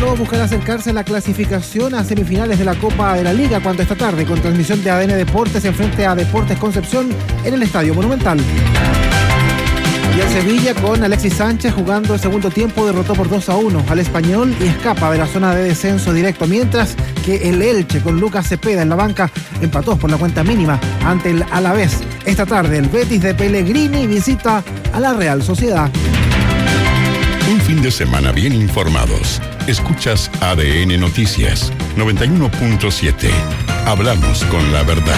Colo-Colo buscará acercarse a la clasificación a semifinales de la Copa de la Liga cuando esta tarde, con transmisión de ADN Deportes, se enfrente a Deportes Concepción en el Estadio Monumental. Y el Sevilla, con Alexis Sánchez jugando el segundo tiempo, derrotó por 2-1 al Español y escapa de la zona de descenso directo, mientras que el Elche, con Lucas Cepeda en la banca, empató por la cuenta mínima ante el Alavés. Esta tarde el Betis de Pellegrini visita a la Real Sociedad. Un fin de semana bien informados. Escuchas ADN Noticias 91.7. Hablamos con la verdad.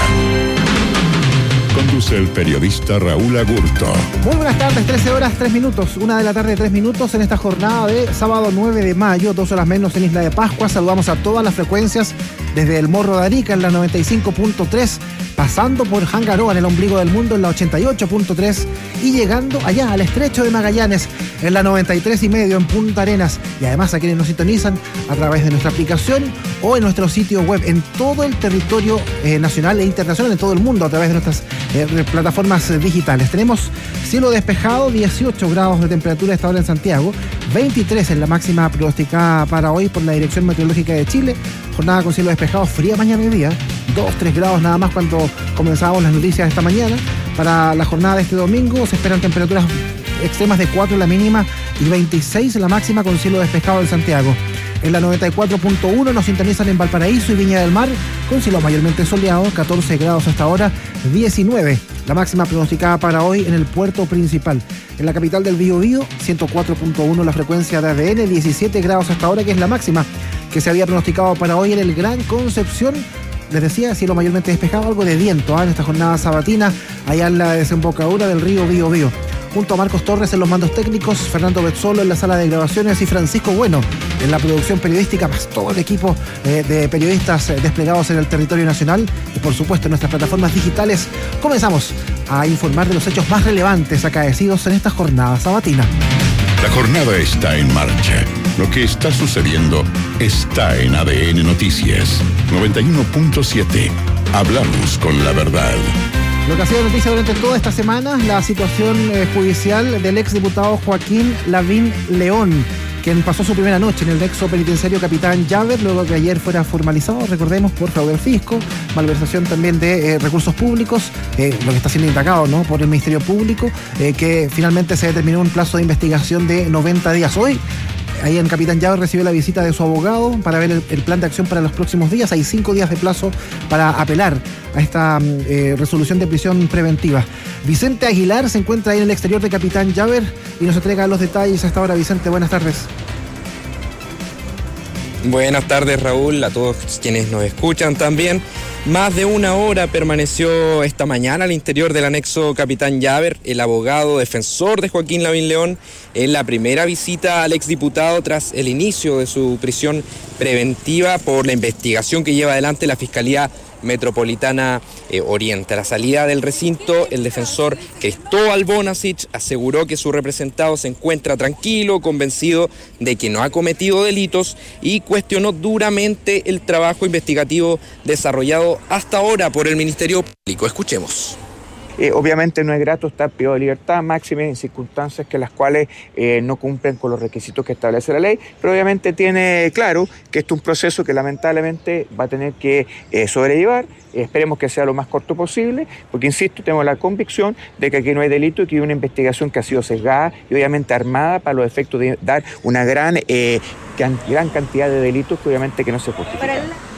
Conduce el periodista Raúl Agurto. Muy buenas tardes, 13 horas 3 minutos, 1 de la tarde 3 minutos en esta jornada de sábado 9 de mayo, 2 horas menos en Isla de Pascua. Saludamos a todas las frecuencias desde el Morro de Arica en la 95.3, pasando por Hangaroa en el ombligo del mundo en la 88.3 y llegando allá al Estrecho de Magallanes en la 93.5 en Punta Arenas, y además a quienes nos sintonizan a través de nuestra aplicación o en nuestro sitio web en todo el territorio nacional e internacional, en todo el mundo, a través de nuestras plataformas digitales. Tenemos cielo despejado, 18 grados de temperatura a esta hora en Santiago, 23 en la máxima pronosticada para hoy por la Dirección Meteorológica de Chile. Jornada con cielo despejado, fría mañana y día, 2-3 grados nada más cuando comenzábamos las noticias esta mañana. Para la jornada de este domingo se esperan temperaturas extremas de 4 en la mínima y 26 en la máxima, con cielo despejado en Santiago. En la 94.1 nos sintonizan en Valparaíso y Viña del Mar, con cielo mayormente soleado, 14 grados hasta ahora, 19 la máxima pronosticada para hoy en el puerto principal. En la capital del Biobío, 104.1 la frecuencia de ADN, 17 grados hasta ahora, que es la máxima que se había pronosticado para hoy en el Gran Concepción. Les decía, cielo mayormente despejado, algo de viento en esta jornada sabatina, allá en la desembocadura del río Biobío. Junto a Marcos Torres en los mandos técnicos, Fernando Betzolo en la sala de grabaciones y Francisco Bueno en la producción periodística, más todo el equipo de periodistas desplegados en el territorio nacional y por supuesto en nuestras plataformas digitales. Comenzamos a informar de los hechos más relevantes acaecidos en esta jornada sabatina. La jornada está en marcha. Lo que está sucediendo está en ADN Noticias 91.7. Hablamos con la verdad. Lo que ha sido noticia durante toda esta semana, la situación judicial del exdiputado Joaquín Lavín León, quien pasó su primera noche en el nexo penitenciario Capitán Llaver, luego que ayer fuera formalizado, recordemos, por fraude al fisco, malversación también de recursos públicos, lo que está siendo indagado, ¿no?, por el Ministerio Público, que finalmente se determinó un plazo de investigación de 90 días. Hoy, ahí en Capitán Llaver, recibió la visita de su abogado para ver el plan de acción para los próximos días. Hay 5 días de plazo para apelar a esta resolución de prisión preventiva. Vicente Aguilar se encuentra ahí en el exterior de Capitán Llaver y nos entrega los detalles a esta hora. Vicente, buenas tardes. Buenas tardes, Raúl, a todos quienes nos escuchan también. Más de 1 hora permaneció esta mañana al interior del anexo Capitán Llaver el abogado defensor de Joaquín Lavín León en la primera visita al exdiputado tras el inicio de su prisión preventiva por la investigación que lleva adelante la Fiscalía Metropolitana Oriente. A la salida del recinto, el defensor Cristóbal Bonasich aseguró que su representado se encuentra tranquilo, convencido de que no ha cometido delitos y cuestionó duramente el trabajo investigativo desarrollado hasta ahora por el Ministerio Público. Escuchemos. Obviamente no es grato estar privado de libertad, máxime en circunstancias que las cuales no cumplen con los requisitos que establece la ley, pero obviamente tiene claro que esto es un proceso que lamentablemente va a tener que sobrellevar. Esperemos que sea lo más corto posible, porque insisto, tengo la convicción de que aquí no hay delito y que hay una investigación que ha sido sesgada y obviamente armada para los efectos de dar una gran cantidad de delitos que obviamente que no se justifican.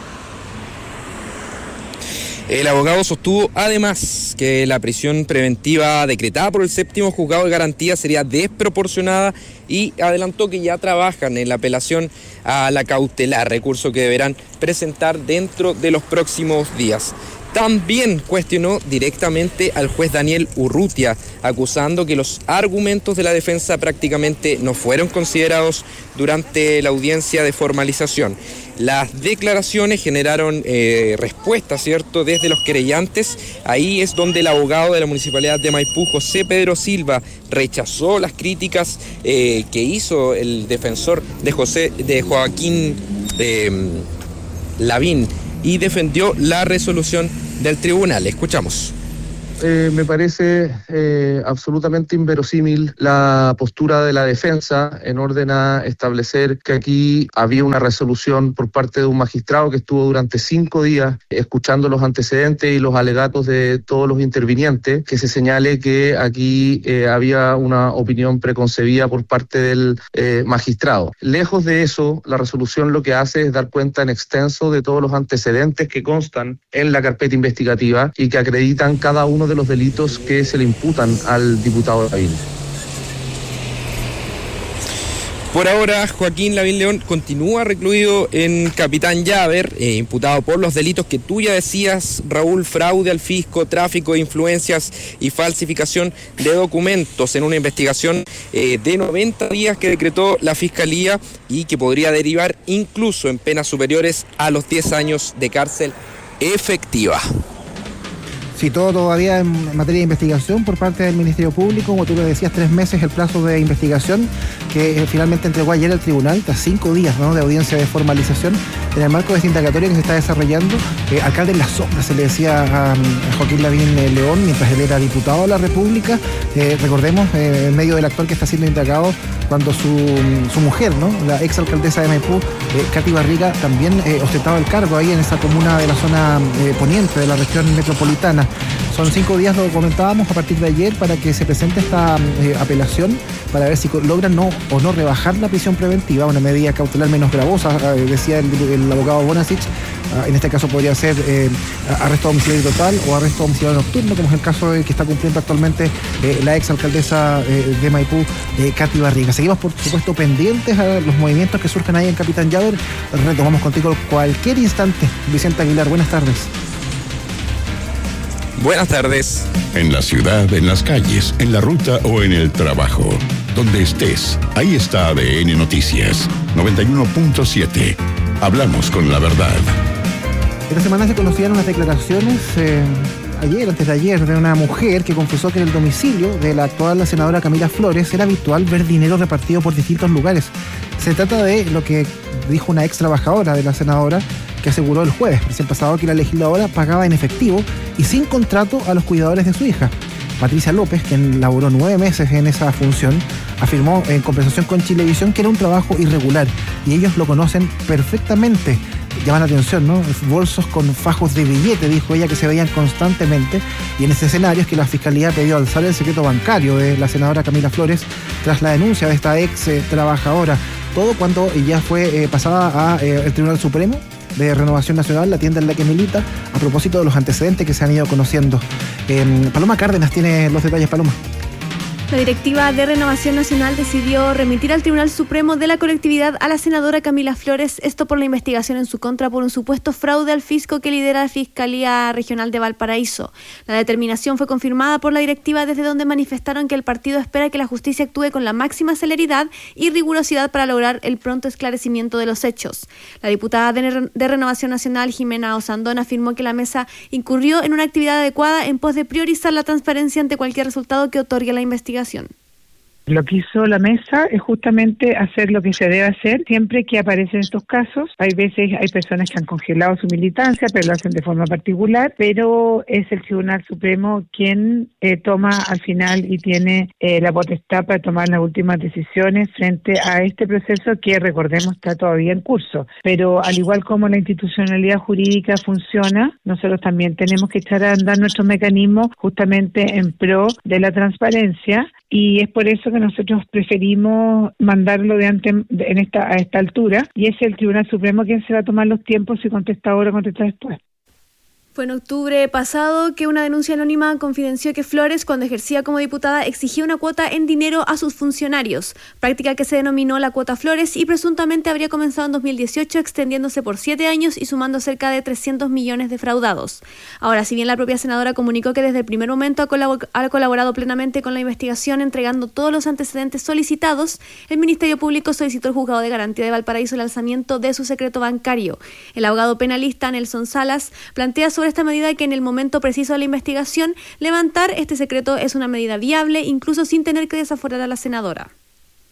El abogado sostuvo además que la prisión preventiva decretada por el 7º Juzgado de Garantía sería desproporcionada y adelantó que ya trabajan en la apelación a la cautelar, recurso que deberán presentar dentro de los próximos días. También cuestionó directamente al juez Daniel Urrutia, acusando que los argumentos de la defensa prácticamente no fueron considerados durante la audiencia de formalización. Las declaraciones generaron respuesta, ¿cierto?, desde los querellantes. Ahí es donde el abogado de la Municipalidad de Maipú, José Pedro Silva, rechazó las críticas que hizo el defensor de Joaquín Lavín y defendió la resolución del tribunal. Escuchamos. me parece absolutamente inverosímil la postura de la defensa en orden a establecer que aquí había una resolución por parte de un magistrado que estuvo durante 5 días escuchando los antecedentes y los alegatos de todos los intervinientes, que se señale que aquí había una opinión preconcebida por parte del magistrado. Lejos de eso, la resolución lo que hace es dar cuenta en extenso de todos los antecedentes que constan en la carpeta investigativa y que acreditan cada uno de los delitos que se le imputan al diputado Lavín. Por ahora, Joaquín Lavín León continúa recluido en Capitán Llaver, imputado por los delitos que tú ya decías, Raúl: fraude al fisco, tráfico de influencias y falsificación de documentos, en una investigación de 90 días que decretó la Fiscalía y que podría derivar incluso en penas superiores a los 10 años de cárcel efectiva. Sí, todo todavía en materia de investigación por parte del Ministerio Público, como tú lo decías, 3 meses el plazo de investigación que finalmente entregó ayer el tribunal, tras 5 días, ¿no?, de audiencia de formalización en el marco de esta indagatoria que se está desarrollando. Alcalde en la sombra, se le decía a Joaquín Lavín León mientras él era diputado de la República. Recordemos, en medio del actor que está siendo indagado, cuando su mujer, ¿no?, la exalcaldesa de Maipú, Katy Barriga, también ostentaba el cargo ahí en esa comuna de la zona poniente de la región metropolitana. Son 5 días, lo comentábamos, a partir de ayer, para que se presente esta apelación, para ver si logran o no rebajar la prisión preventiva, una medida cautelar menos gravosa, decía el abogado Bonasich. En este caso podría ser arresto domiciliario total o arresto domiciliario nocturno, como es el caso que está cumpliendo actualmente la exalcaldesa de Maipú, Katy Barriga. Seguimos, por supuesto, pendientes a los movimientos que surgen ahí en Capitán Llaver. Retomamos contigo cualquier instante. Vicente Aguilar, buenas tardes. Buenas tardes. En la ciudad, en las calles, en la ruta o en el trabajo. Donde estés, ahí está ADN Noticias 91.7. Hablamos con la verdad. Esta semana se conocían unas declaraciones antes de ayer, de una mujer que confesó que en el domicilio de la actual senadora Camila Flores era habitual ver dinero repartido por distintos lugares. Se trata de lo que dijo una ex trabajadora de la senadora, que aseguró el jueves recién pasado que la legisladora pagaba en efectivo y sin contrato a los cuidadores de su hija. Patricia López, quien laboró 9 meses en esa función, afirmó en conversación con Chilevisión que era un trabajo irregular y ellos lo conocen perfectamente. Llaman la atención, ¿no? Bolsos con fajos de billete, dijo ella, que se veían constantemente, y en ese escenario es que la Fiscalía pidió alzar el secreto bancario de la senadora Camila Flores tras la denuncia de esta ex trabajadora. Todo cuando ya fue pasada al Tribunal Supremo de Renovación Nacional, la tienda en la que milita, a propósito de los antecedentes que se han ido conociendo. Paloma Cárdenas tiene los detalles. Paloma. La directiva de Renovación Nacional decidió remitir al Tribunal Supremo de la colectividad a la senadora Camila Flores, esto por la investigación en su contra por un supuesto fraude al fisco que lidera la Fiscalía Regional de Valparaíso. La determinación fue confirmada por la directiva, desde donde manifestaron que el partido espera que la justicia actúe con la máxima celeridad y rigurosidad para lograr el pronto esclarecimiento de los hechos. La diputada de Renovación Nacional, Jimena Osandón, afirmó que la mesa incurrió en una actividad adecuada en pos de priorizar la transparencia ante cualquier resultado que otorgue la investigación. Lo que hizo la mesa es justamente hacer lo que se debe hacer siempre que aparecen estos casos. Hay veces, hay personas que han congelado su militancia, pero lo hacen de forma particular, pero es el Tribunal Supremo quien toma al final y tiene la potestad para tomar las últimas decisiones frente a este proceso que, recordemos, está todavía en curso. Pero al igual como la institucionalidad jurídica funciona, nosotros también tenemos que echar a andar nuestros mecanismos justamente en pro de la transparencia, y es por eso que nosotros preferimos mandarlo a esta altura, y es el Tribunal Supremo quien se va a tomar los tiempos, si contesta ahora o contesta después. Fue en octubre pasado que una denuncia anónima confidenció que Flores, cuando ejercía como diputada, exigía una cuota en dinero a sus funcionarios, práctica que se denominó la cuota Flores y presuntamente habría comenzado en 2018, extendiéndose por 7 años y sumando cerca de 300 millones defraudados. Ahora, si bien la propia senadora comunicó que desde el primer momento ha colaborado plenamente con la investigación, entregando todos los antecedentes solicitados, el Ministerio Público solicitó al Juzgado de Garantía de Valparaíso el alzamiento de su secreto bancario. El abogado penalista Nelson Salas plantea sobre esta medida que en el momento preciso de la investigación, levantar este secreto es una medida viable, incluso sin tener que desaforar a la senadora.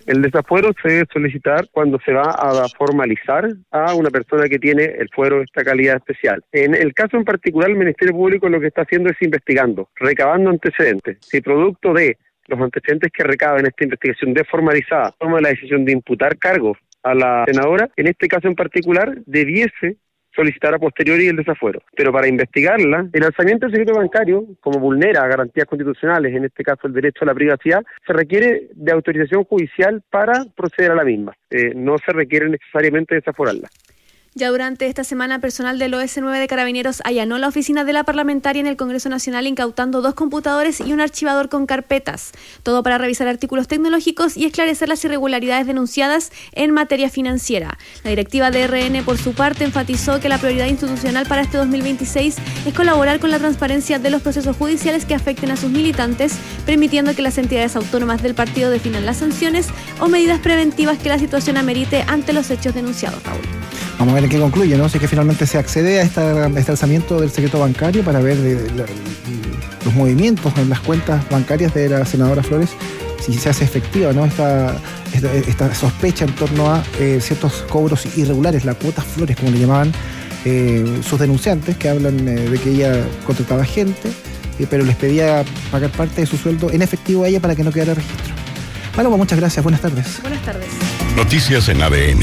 El desafuero se debe solicitar cuando se va a formalizar a una persona que tiene el fuero de esta calidad especial. En el caso en particular, el Ministerio Público lo que está haciendo es investigando, recabando antecedentes. Si producto de los antecedentes que recaba en esta investigación desformalizada toma la decisión de imputar cargos a la senadora, en este caso en particular debiese solicitar a posteriori el desafuero. Pero para investigarla, el alzamiento del secreto bancario, como vulnera garantías constitucionales, en este caso el derecho a la privacidad, se requiere de autorización judicial para proceder a la misma. No se requiere necesariamente desaforarla. Ya durante esta semana, personal del OS9 de Carabineros allanó la oficina de la parlamentaria en el Congreso Nacional, incautando 2 computadores y un archivador con carpetas. Todo para revisar artículos tecnológicos y esclarecer las irregularidades denunciadas en materia financiera. La directiva de RN, por su parte, enfatizó que la prioridad institucional para este 2026 es colaborar con la transparencia de los procesos judiciales que afecten a sus militantes, permitiendo que las entidades autónomas del partido definan las sanciones o medidas preventivas que la situación amerite ante los hechos denunciados, Raúl. Vamos a ver en qué concluye, ¿no? Si es que finalmente se accede a este alzamiento del secreto bancario para ver los movimientos en las cuentas bancarias de la senadora Flores, si se hace efectiva, ¿no? Esta sospecha en torno a ciertos cobros irregulares, la cuota Flores, como le llamaban sus denunciantes, que hablan de que ella contrataba gente, pero les pedía pagar parte de su sueldo en efectivo a ella para que no quedara registro. Bueno, pues muchas gracias. Buenas tardes. Buenas tardes. Noticias en ADN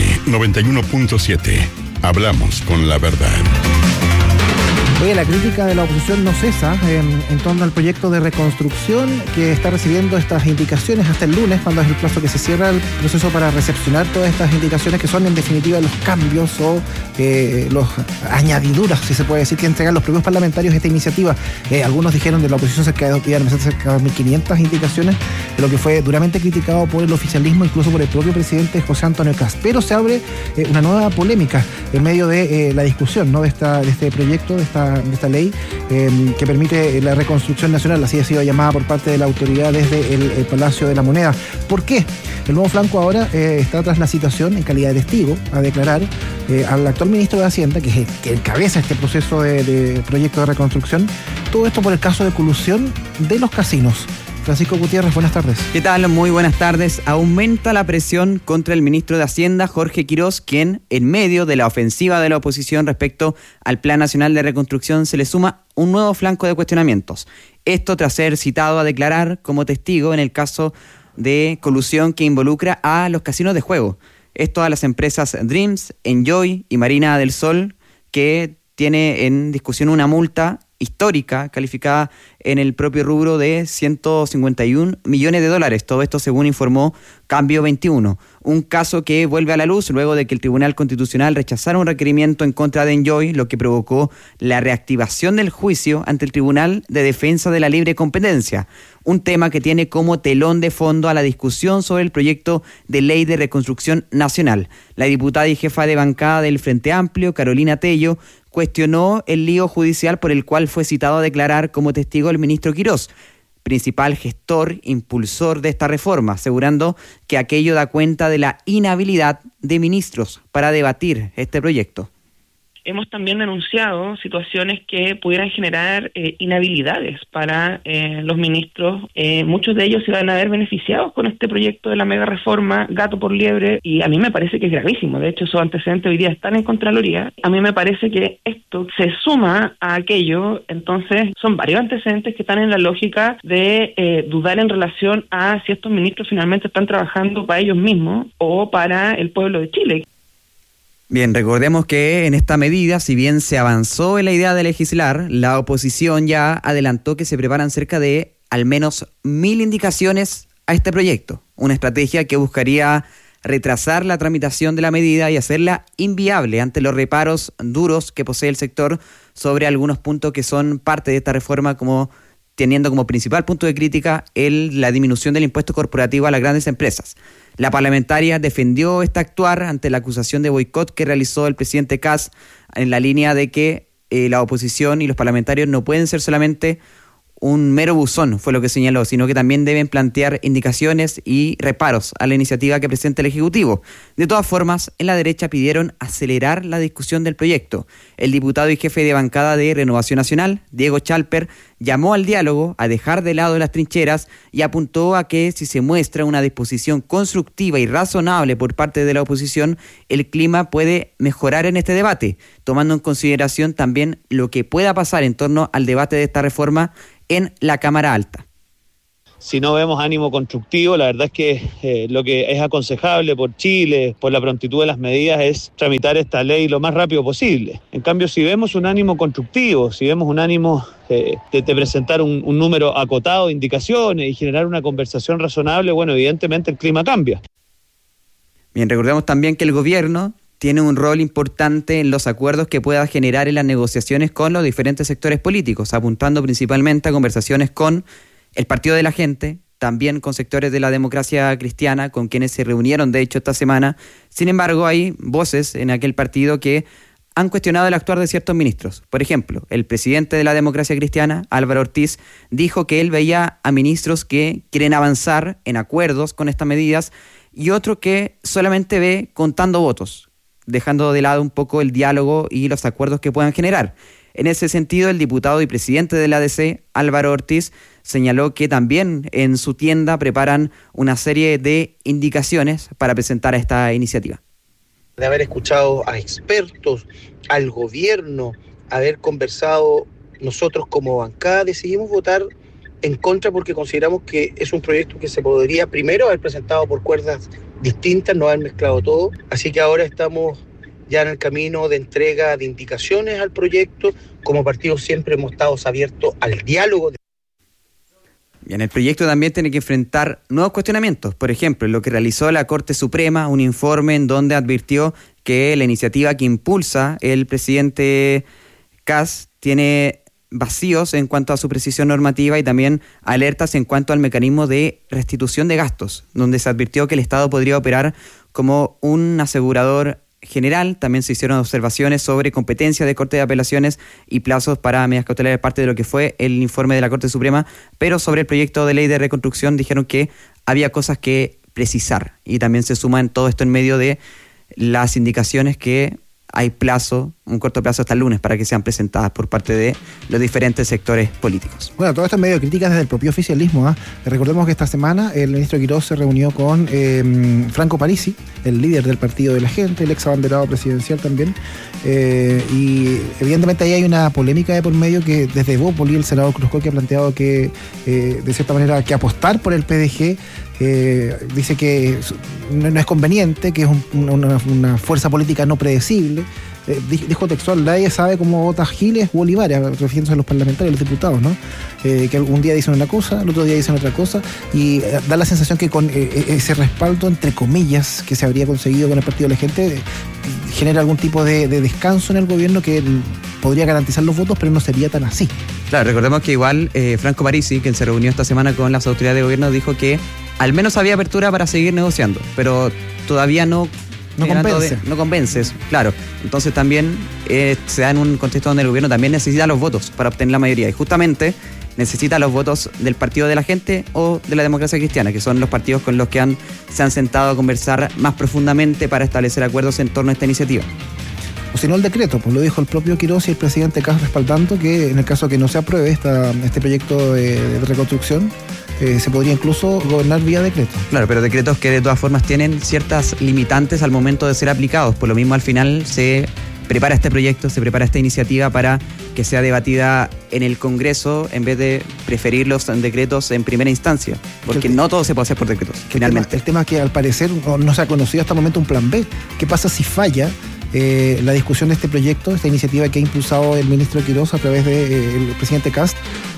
91.7. Hablamos con la verdad. Oye, la crítica de la oposición no cesa en torno al proyecto de reconstrucción, que está recibiendo estas indicaciones hasta el lunes, cuando es el plazo que se cierra el proceso para recepcionar todas estas indicaciones, que son en definitiva los cambios o los añadiduras, si se puede decir, que entregan los propios parlamentarios esta iniciativa. Algunos dijeron de la oposición cerca de 1.500 indicaciones, de lo que fue duramente criticado por el oficialismo, incluso por el propio presidente José Antonio Kast. Pero se abre una nueva polémica en medio de la discusión, ¿no? de este proyecto, de esta ley que permite la reconstrucción nacional, así ha sido llamada por parte de la autoridad desde el Palacio de la Moneda. ¿Por qué? El nuevo flanco ahora está tras la citación en calidad de testigo a declarar al actual ministro de Hacienda, que encabeza este proceso de proyecto de reconstrucción, todo esto por el caso de colusión de los casinos. Francisco Gutiérrez, buenas tardes. ¿Qué tal? Muy buenas tardes. Aumenta la presión contra el ministro de Hacienda, Jorge Quirós, quien, en medio de la ofensiva de la oposición respecto al Plan Nacional de Reconstrucción, se le suma un nuevo flanco de cuestionamientos. Esto tras ser citado a declarar como testigo en el caso de colusión que involucra a los casinos de juego. Esto a las empresas Dreams, Enjoy y Marina del Sol, que tiene en discusión una multa histórica calificada en el propio rubro de $151 millones. Todo esto según informó Cambio 21. Un caso que vuelve a la luz luego de que el Tribunal Constitucional rechazara un requerimiento en contra de Enjoy, lo que provocó la reactivación del juicio ante el Tribunal de Defensa de la Libre Competencia. Un tema que tiene como telón de fondo a la discusión sobre el proyecto de ley de reconstrucción nacional. La diputada y jefa de bancada del Frente Amplio, Carolina Tello, cuestionó el lío judicial por el cual fue citado a declarar como testigo el ministro Quirós, principal gestor, impulsor de esta reforma, asegurando que aquello da cuenta de la inhabilidad de ministros para debatir este proyecto. Hemos también denunciado situaciones que pudieran generar inhabilidades para los ministros. Muchos de ellos se van a ver beneficiados con este proyecto de la mega reforma gato por liebre, y a mí me parece que es gravísimo. De hecho, esos antecedentes hoy día están en Contraloría. A mí me parece que esto se suma a aquello. Entonces son varios antecedentes que están en la lógica de dudar en relación a si estos ministros finalmente están trabajando para ellos mismos o para el pueblo de Chile. Bien, recordemos que en esta medida, si bien se avanzó en la idea de legislar, la oposición ya adelantó que se preparan cerca de al menos 1.000 indicaciones a este proyecto. Una estrategia que buscaría retrasar la tramitación de la medida y hacerla inviable ante los reparos duros que posee el sector sobre algunos puntos que son parte de esta reforma, como teniendo como principal punto de crítica la disminución del impuesto corporativo a las grandes empresas. La parlamentaria defendió este actuar ante la acusación de boicot que realizó el presidente Kast, en la línea de que la oposición y los parlamentarios no pueden ser solamente un mero buzón, fue lo que señaló, sino que también deben plantear indicaciones y reparos a la iniciativa que presenta el Ejecutivo. De todas formas, en la derecha pidieron acelerar la discusión del proyecto. El diputado y jefe de bancada de Renovación Nacional, Diego Chalper, llamó al diálogo, a dejar de lado las trincheras y apuntó a que si se muestra una disposición constructiva y razonable por parte de la oposición, el clima puede mejorar en este debate, tomando en consideración también lo que pueda pasar en torno al debate de esta reforma en la Cámara Alta. Si no vemos ánimo constructivo, la verdad es que lo que es aconsejable por Chile, por la prontitud de las medidas, es tramitar esta ley lo más rápido posible. En cambio, si vemos un ánimo constructivo, si vemos un ánimo de presentar un número acotado de indicaciones y generar una conversación razonable, bueno, evidentemente el clima cambia. Bien, recordemos también que el gobierno tiene un rol importante en los acuerdos que pueda generar en las negociaciones con los diferentes sectores políticos, apuntando principalmente a conversaciones con el Partido de la Gente, también con sectores de la democracia cristiana, con quienes se reunieron de hecho esta semana. Sin embargo, hay voces en aquel partido que han cuestionado el actuar de ciertos ministros. Por ejemplo, el presidente de la democracia cristiana, Álvaro Ortiz, dijo que él veía a ministros que quieren avanzar en acuerdos con estas medidas y otro que solamente ve contando votos, dejando de lado un poco el diálogo y los acuerdos que puedan generar. En ese sentido, el diputado y presidente de la ADC, Álvaro Ortiz, señaló que también en su tienda preparan una serie de indicaciones para presentar esta iniciativa. De haber escuchado a expertos, al gobierno, haber conversado, nosotros como bancada decidimos votar en contra porque consideramos que es un proyecto que se podría primero haber presentado por cuerdas distintas, no haber mezclado todo. Así que ahora estamos ya en el camino de entrega de indicaciones al proyecto. Como partido siempre hemos estado abiertos al diálogo. Bien, el proyecto también tiene que enfrentar nuevos cuestionamientos. Por ejemplo, lo que realizó la Corte Suprema, un informe en donde advirtió que la iniciativa que impulsa el presidente Kast tiene vacíos en cuanto a su precisión normativa y también alertas en cuanto al mecanismo de restitución de gastos, donde se advirtió que el Estado podría operar como un asegurador general. También se hicieron observaciones sobre competencia de Corte de Apelaciones y plazos para medidas cautelares, parte de lo que fue el informe de la Corte Suprema, pero sobre el proyecto de ley de reconstrucción dijeron que había cosas que precisar y también se suma en todo esto en medio de las indicaciones que hay plazo, un corto plazo hasta el lunes para que sean presentadas por parte de los diferentes sectores políticos. Bueno, todo esto en medio de críticas desde el propio oficialismo. Recordemos que esta semana el ministro Quirós se reunió con Franco Parisi, el líder del Partido de la Gente, el ex abanderado presidencial también, y evidentemente ahí hay una polémica de por medio que desde Bópoli el senador Cruzcoque ha planteado que de cierta manera que apostar por el PDG dice que no es conveniente, que es una fuerza política no predecible. Dijo textual, nadie sabe cómo vota Giles u Olivares, refiriéndose a los parlamentarios, los diputados, ¿no? Que algún día dicen una cosa, el otro día dicen otra cosa, y da la sensación que con ese respaldo, entre comillas, que se habría conseguido con el Partido de la Gente, genera algún tipo de descanso en el gobierno que podría garantizar los votos, pero no sería tan así. Claro, recordemos que igual Franco Parisi, quien se reunió esta semana con las autoridades de gobierno, dijo que al menos había apertura para seguir negociando, pero todavía no convences, claro. Entonces también se da en un contexto donde el gobierno también necesita los votos para obtener la mayoría, y justamente necesita los votos del Partido de la Gente o de la Democracia Cristiana, que son los partidos con los que se han sentado a conversar más profundamente para establecer acuerdos en torno a esta iniciativa. O si no el decreto, pues lo dijo el propio Quirós y el presidente Kast respaldando que en el caso que no se apruebe este proyecto de reconstrucción, se podría incluso gobernar vía decreto. Claro, pero decretos que de todas formas tienen ciertas limitantes al momento de ser aplicados. Por lo mismo, al final se prepara este proyecto, se prepara esta iniciativa para que sea debatida en el Congreso en vez de preferir los decretos en primera instancia, porque no todo se puede hacer por decretos, finalmente. El tema es que al parecer no se ha conocido hasta el momento un plan B. ¿Qué pasa si falla la discusión de este proyecto, esta iniciativa que ha impulsado el ministro Quirós a través del presidente Kast?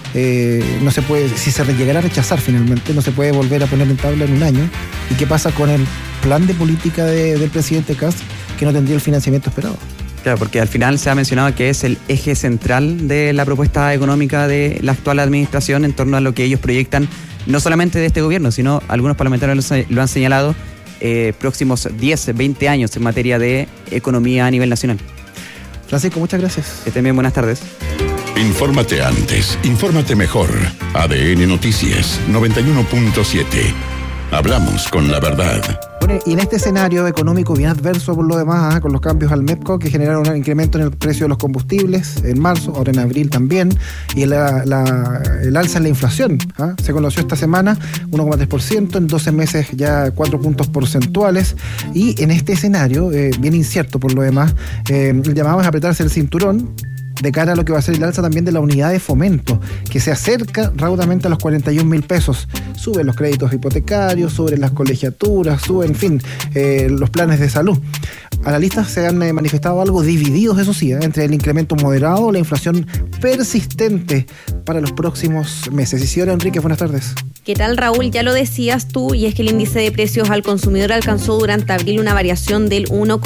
No se puede, si se llegara a rechazar finalmente, no se puede volver a poner en tabla en un año. ¿Y qué pasa con el plan de política del presidente Kast, que no tendría el financiamiento esperado? Claro, porque al final se ha mencionado que es el eje central de la propuesta económica de la actual administración en torno a lo que ellos proyectan, no solamente de este gobierno, sino algunos parlamentarios lo han señalado, próximos 10, 20 años en materia de economía a nivel nacional. Francisco, muchas gracias. Que estén bien, buenas tardes. Infórmate antes, infórmate mejor. ADN Noticias 91.7. Hablamos con la verdad. Bueno, y en este escenario económico bien adverso por lo demás, con los cambios al MEPCO que generaron un incremento en el precio de los combustibles en marzo, ahora en abril también, y el alza en la inflación, se conoció esta semana 1,3%, en 12 meses ya 4 puntos porcentuales, y en este escenario, bien incierto por lo demás, el llamado es apretarse el cinturón de cara a lo que va a ser el alza también de la unidad de fomento, que se acerca raudamente a los 41.000 pesos. Suben los créditos hipotecarios, suben las colegiaturas, suben, en fin, los planes de salud. Analistas se han manifestado algo divididos, eso sí, entre el incremento moderado o la inflación persistente para los próximos meses. Isidora Enrique, buenas tardes. ¿Qué tal, Raúl? Ya lo decías tú, y es que el índice de precios al consumidor alcanzó durante abril una variación del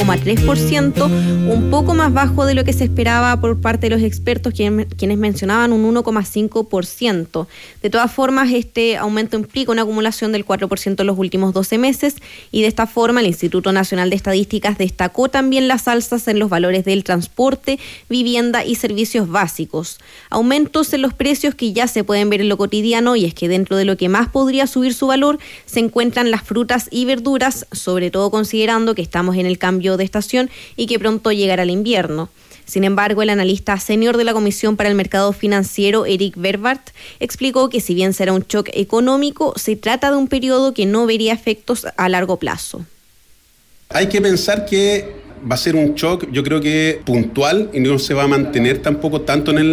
1,3%, un poco más bajo de lo que se esperaba por parte de los expertos, quienes mencionaban un 1,5%. De todas formas, este aumento implica una acumulación del 4% en los últimos 12 meses, y de esta forma el Instituto Nacional de Estadísticas destacó también las alzas en los valores del transporte, vivienda y servicios básicos. Aumentos en los precios que ya se pueden ver en lo cotidiano, y es que dentro de lo que más podría subir su valor se encuentran las frutas y verduras, sobre todo considerando que estamos en el cambio de estación y que pronto llegará el invierno. Sin embargo, el analista senior de la Comisión para el Mercado Financiero, Eric Berbart, explicó que si bien será un shock económico, se trata de un periodo que no vería efectos a largo plazo. Hay que pensar que va a ser un shock, yo creo que puntual, y no se va a mantener tampoco tanto en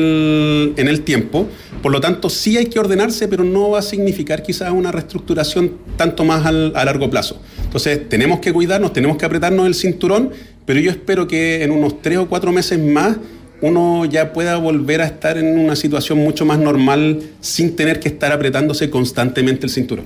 el tiempo. Por lo tanto, sí hay que ordenarse, pero no va a significar quizás una reestructuración tanto más a largo plazo. Entonces, tenemos que cuidarnos, tenemos que apretarnos el cinturón, pero yo espero que en unos 3 o 4 meses más uno ya pueda volver a estar en una situación mucho más normal sin tener que estar apretándose constantemente el cinturón.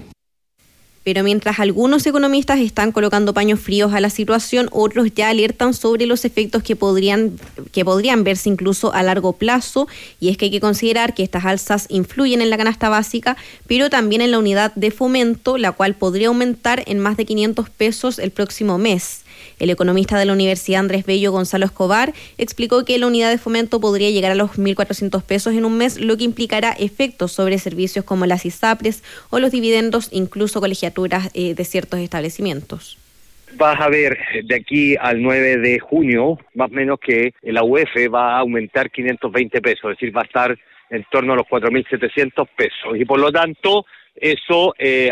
Pero mientras algunos economistas están colocando paños fríos a la situación, otros ya alertan sobre los efectos que podrían verse incluso a largo plazo, y es que hay que considerar que estas alzas influyen en la canasta básica, pero también en la unidad de fomento, la cual podría aumentar en más de 500 pesos el próximo mes. El economista de la Universidad Andrés Bello, Gonzalo Escobar, explicó que la unidad de fomento podría llegar a los 1.400 pesos en un mes, lo que implicará efectos sobre servicios como las ISAPRES o los dividendos, incluso colegiaturas de ciertos establecimientos. Vas a ver de aquí al 9 de junio, más o menos, que la UEF va a aumentar 520 pesos, es decir, va a estar en torno a los 4.700 pesos. Y por lo tanto, eso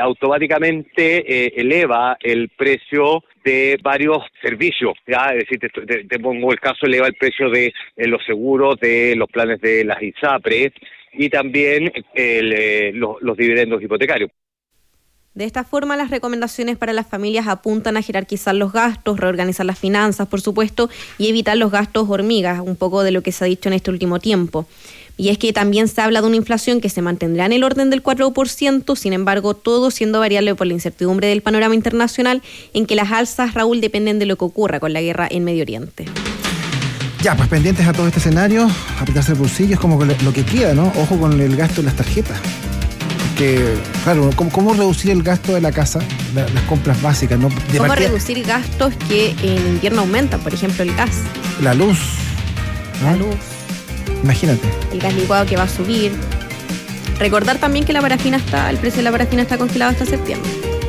automáticamente eleva el precio de varios servicios, ¿ya? Es decir, te pongo el caso, eleva el precio de los seguros, de los planes de las ISAPRE y también los dividendos hipotecarios. De esta forma, las recomendaciones para las familias apuntan a jerarquizar los gastos, reorganizar las finanzas, por supuesto, y evitar los gastos hormigas, un poco de lo que se ha dicho en este último tiempo. Y es que también se habla de una inflación que se mantendrá en el orden del 4%, sin embargo, todo siendo variable por la incertidumbre del panorama internacional, en que las alzas, Raúl, dependen de lo que ocurra con la guerra en Medio Oriente. Ya, pues pendientes a todo este escenario, apretarse el bolsillo es como lo que queda, ¿no? Ojo con el gasto de las tarjetas. Que, claro, ¿cómo reducir el gasto de la casa, las compras básicas, ¿no? ¿Cómo reducir gastos que en invierno aumentan? Por ejemplo, el gas. La luz. ¿no? La luz. Imagínate. El gas licuado que va a subir. Recordar también que el precio de la parafina está congelado hasta septiembre.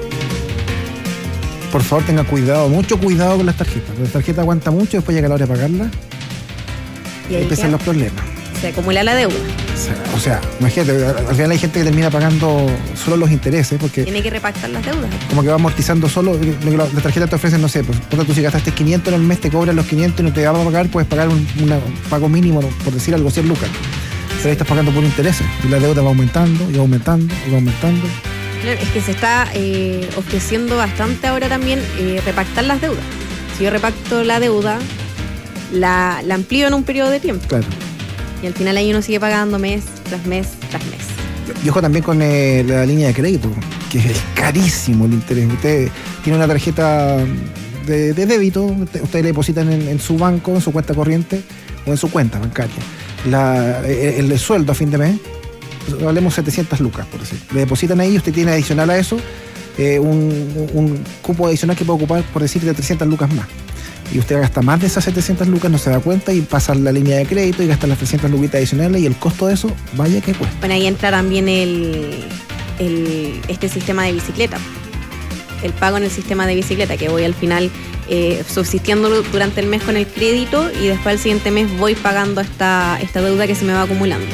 Por favor, tenga cuidado, mucho cuidado con las tarjetas. La tarjeta aguanta mucho, después llega la hora de pagarla y ahí empiezan los problemas. Se acumula la deuda. O sea, imagínate, al final hay gente que termina pagando solo los intereses porque tiene que repactar las deudas. Como que va amortizando solo. La tarjeta te ofrecen, no sé, pues tú si gastaste 500 en el mes, te cobran los 500 y no te va a pagar, puedes pagar un pago mínimo, por decir algo, 100 lucas. Pero ahí estás pagando por intereses y la deuda va aumentando y va aumentando y va aumentando. Claro, es que se está ofreciendo bastante ahora también repactar las deudas. Si yo repacto la deuda, la amplío en un periodo de tiempo. Claro. Y al final ahí uno sigue pagando mes tras mes tras mes. Y ojo también con la línea de crédito, que es carísimo el interés. Usted tiene una tarjeta de débito, usted le depositan en su banco, en su cuenta corriente o en su cuenta bancaria. El sueldo a fin de mes, hablemos 700 lucas, por decir. Le depositan ahí y usted tiene adicional a eso un cupo adicional que puede ocupar, por decir, de 300 lucas más. Y usted gasta más de esas 700 lucas, no se da cuenta y pasa la línea de crédito y gasta las 300 luquitas adicionales y el costo de eso, vaya que cuesta. Bueno, ahí entra también este sistema de bicicleta. el pago en el sistema de bicicleta, que voy al final subsistiendo durante el mes con el crédito y después el siguiente mes voy pagando esta deuda que se me va acumulando.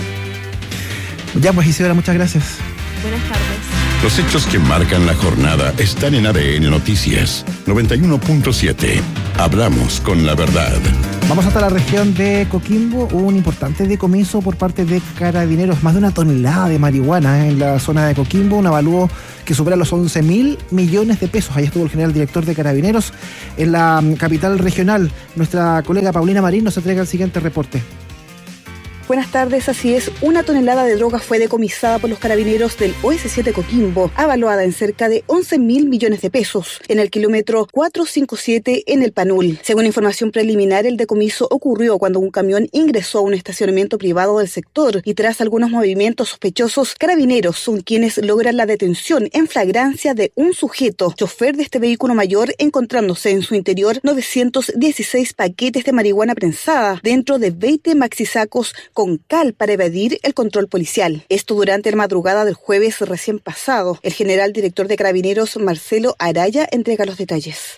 Ya pues, Isidora, muchas gracias. Buenas tardes. Los hechos que marcan la jornada están en ADN Noticias 91.7. Hablamos con la verdad. Vamos hasta la región de Coquimbo. Hubo un importante decomiso por parte de Carabineros, más de 1 tonelada de marihuana en la zona de Coquimbo, un avalúo que supera los 11.000 millones de pesos. Ahí estuvo el general director de Carabineros en la capital regional. Nuestra colega Paulina Marín nos entrega el siguiente reporte. Buenas tardes, así es. 1 tonelada de droga fue decomisada por los carabineros del OS7 Coquimbo, avaluada en cerca de 11.000 millones de pesos, en el kilómetro 457 en el Panul. Según información preliminar, el decomiso ocurrió cuando un camión ingresó a un estacionamiento privado del sector y tras algunos movimientos sospechosos, carabineros son quienes logran la detención en flagrancia de un sujeto, chofer de este vehículo mayor, encontrándose en su interior 916 paquetes de marihuana prensada dentro de 20 maxisacos con cal para evadir el control policial. Esto durante la madrugada del jueves recién pasado. El general director de Carabineros, Marcelo Araya, entrega los detalles.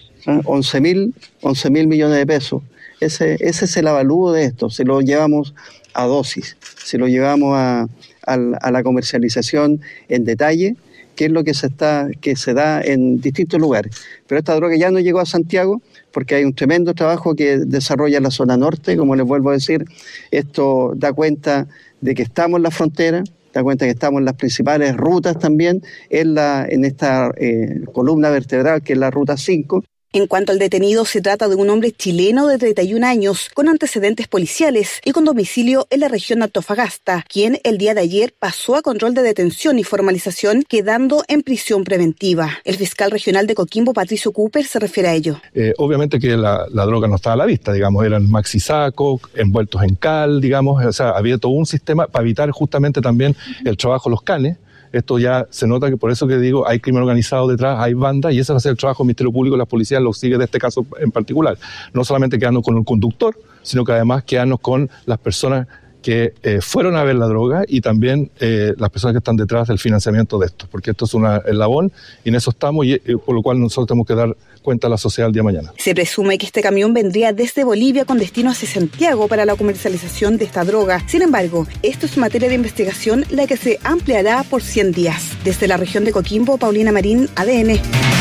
11.000 millones de pesos. Ese es el avalúo de esto. Si lo llevamos a dosis, si lo llevamos a la comercialización en detalle, que es lo que se da en distintos lugares. Pero esta droga ya no llegó a Santiago porque hay un tremendo trabajo que desarrolla la zona norte, como les vuelvo a decir. Esto da cuenta de que estamos en la frontera, da cuenta que estamos en las principales rutas también, en esta columna vertebral que es la ruta 5. En cuanto al detenido, se trata de un hombre chileno de 31 años, con antecedentes policiales y con domicilio en la región de Antofagasta, quien el día de ayer pasó a control de detención y formalización, quedando en prisión preventiva. El fiscal regional de Coquimbo, Patricio Cooper, se refiere a ello. Obviamente que la droga no estaba a la vista, digamos, eran maxisacos, envueltos en cal, digamos, o sea, había todo un sistema para evitar justamente también el trabajo de los canes. Esto ya se nota que por eso que digo, hay crimen organizado detrás, hay bandas, y ese va a ser el trabajo del Ministerio Público y la policía lo sigue de este caso en particular. No solamente quedarnos con el conductor, sino que además quedarnos con las personas que fueron a ver la droga y también las personas que están detrás del financiamiento de esto, porque esto es un eslabón y en eso estamos, y por lo cual nosotros tenemos que dar cuenta a la sociedad el día de mañana. Se presume que este camión vendría desde Bolivia con destino hacia Santiago para la comercialización de esta droga. Sin embargo, esto es materia de investigación, la que se ampliará por 100 días. Desde la región de Coquimbo, Paulina Marín, ADN.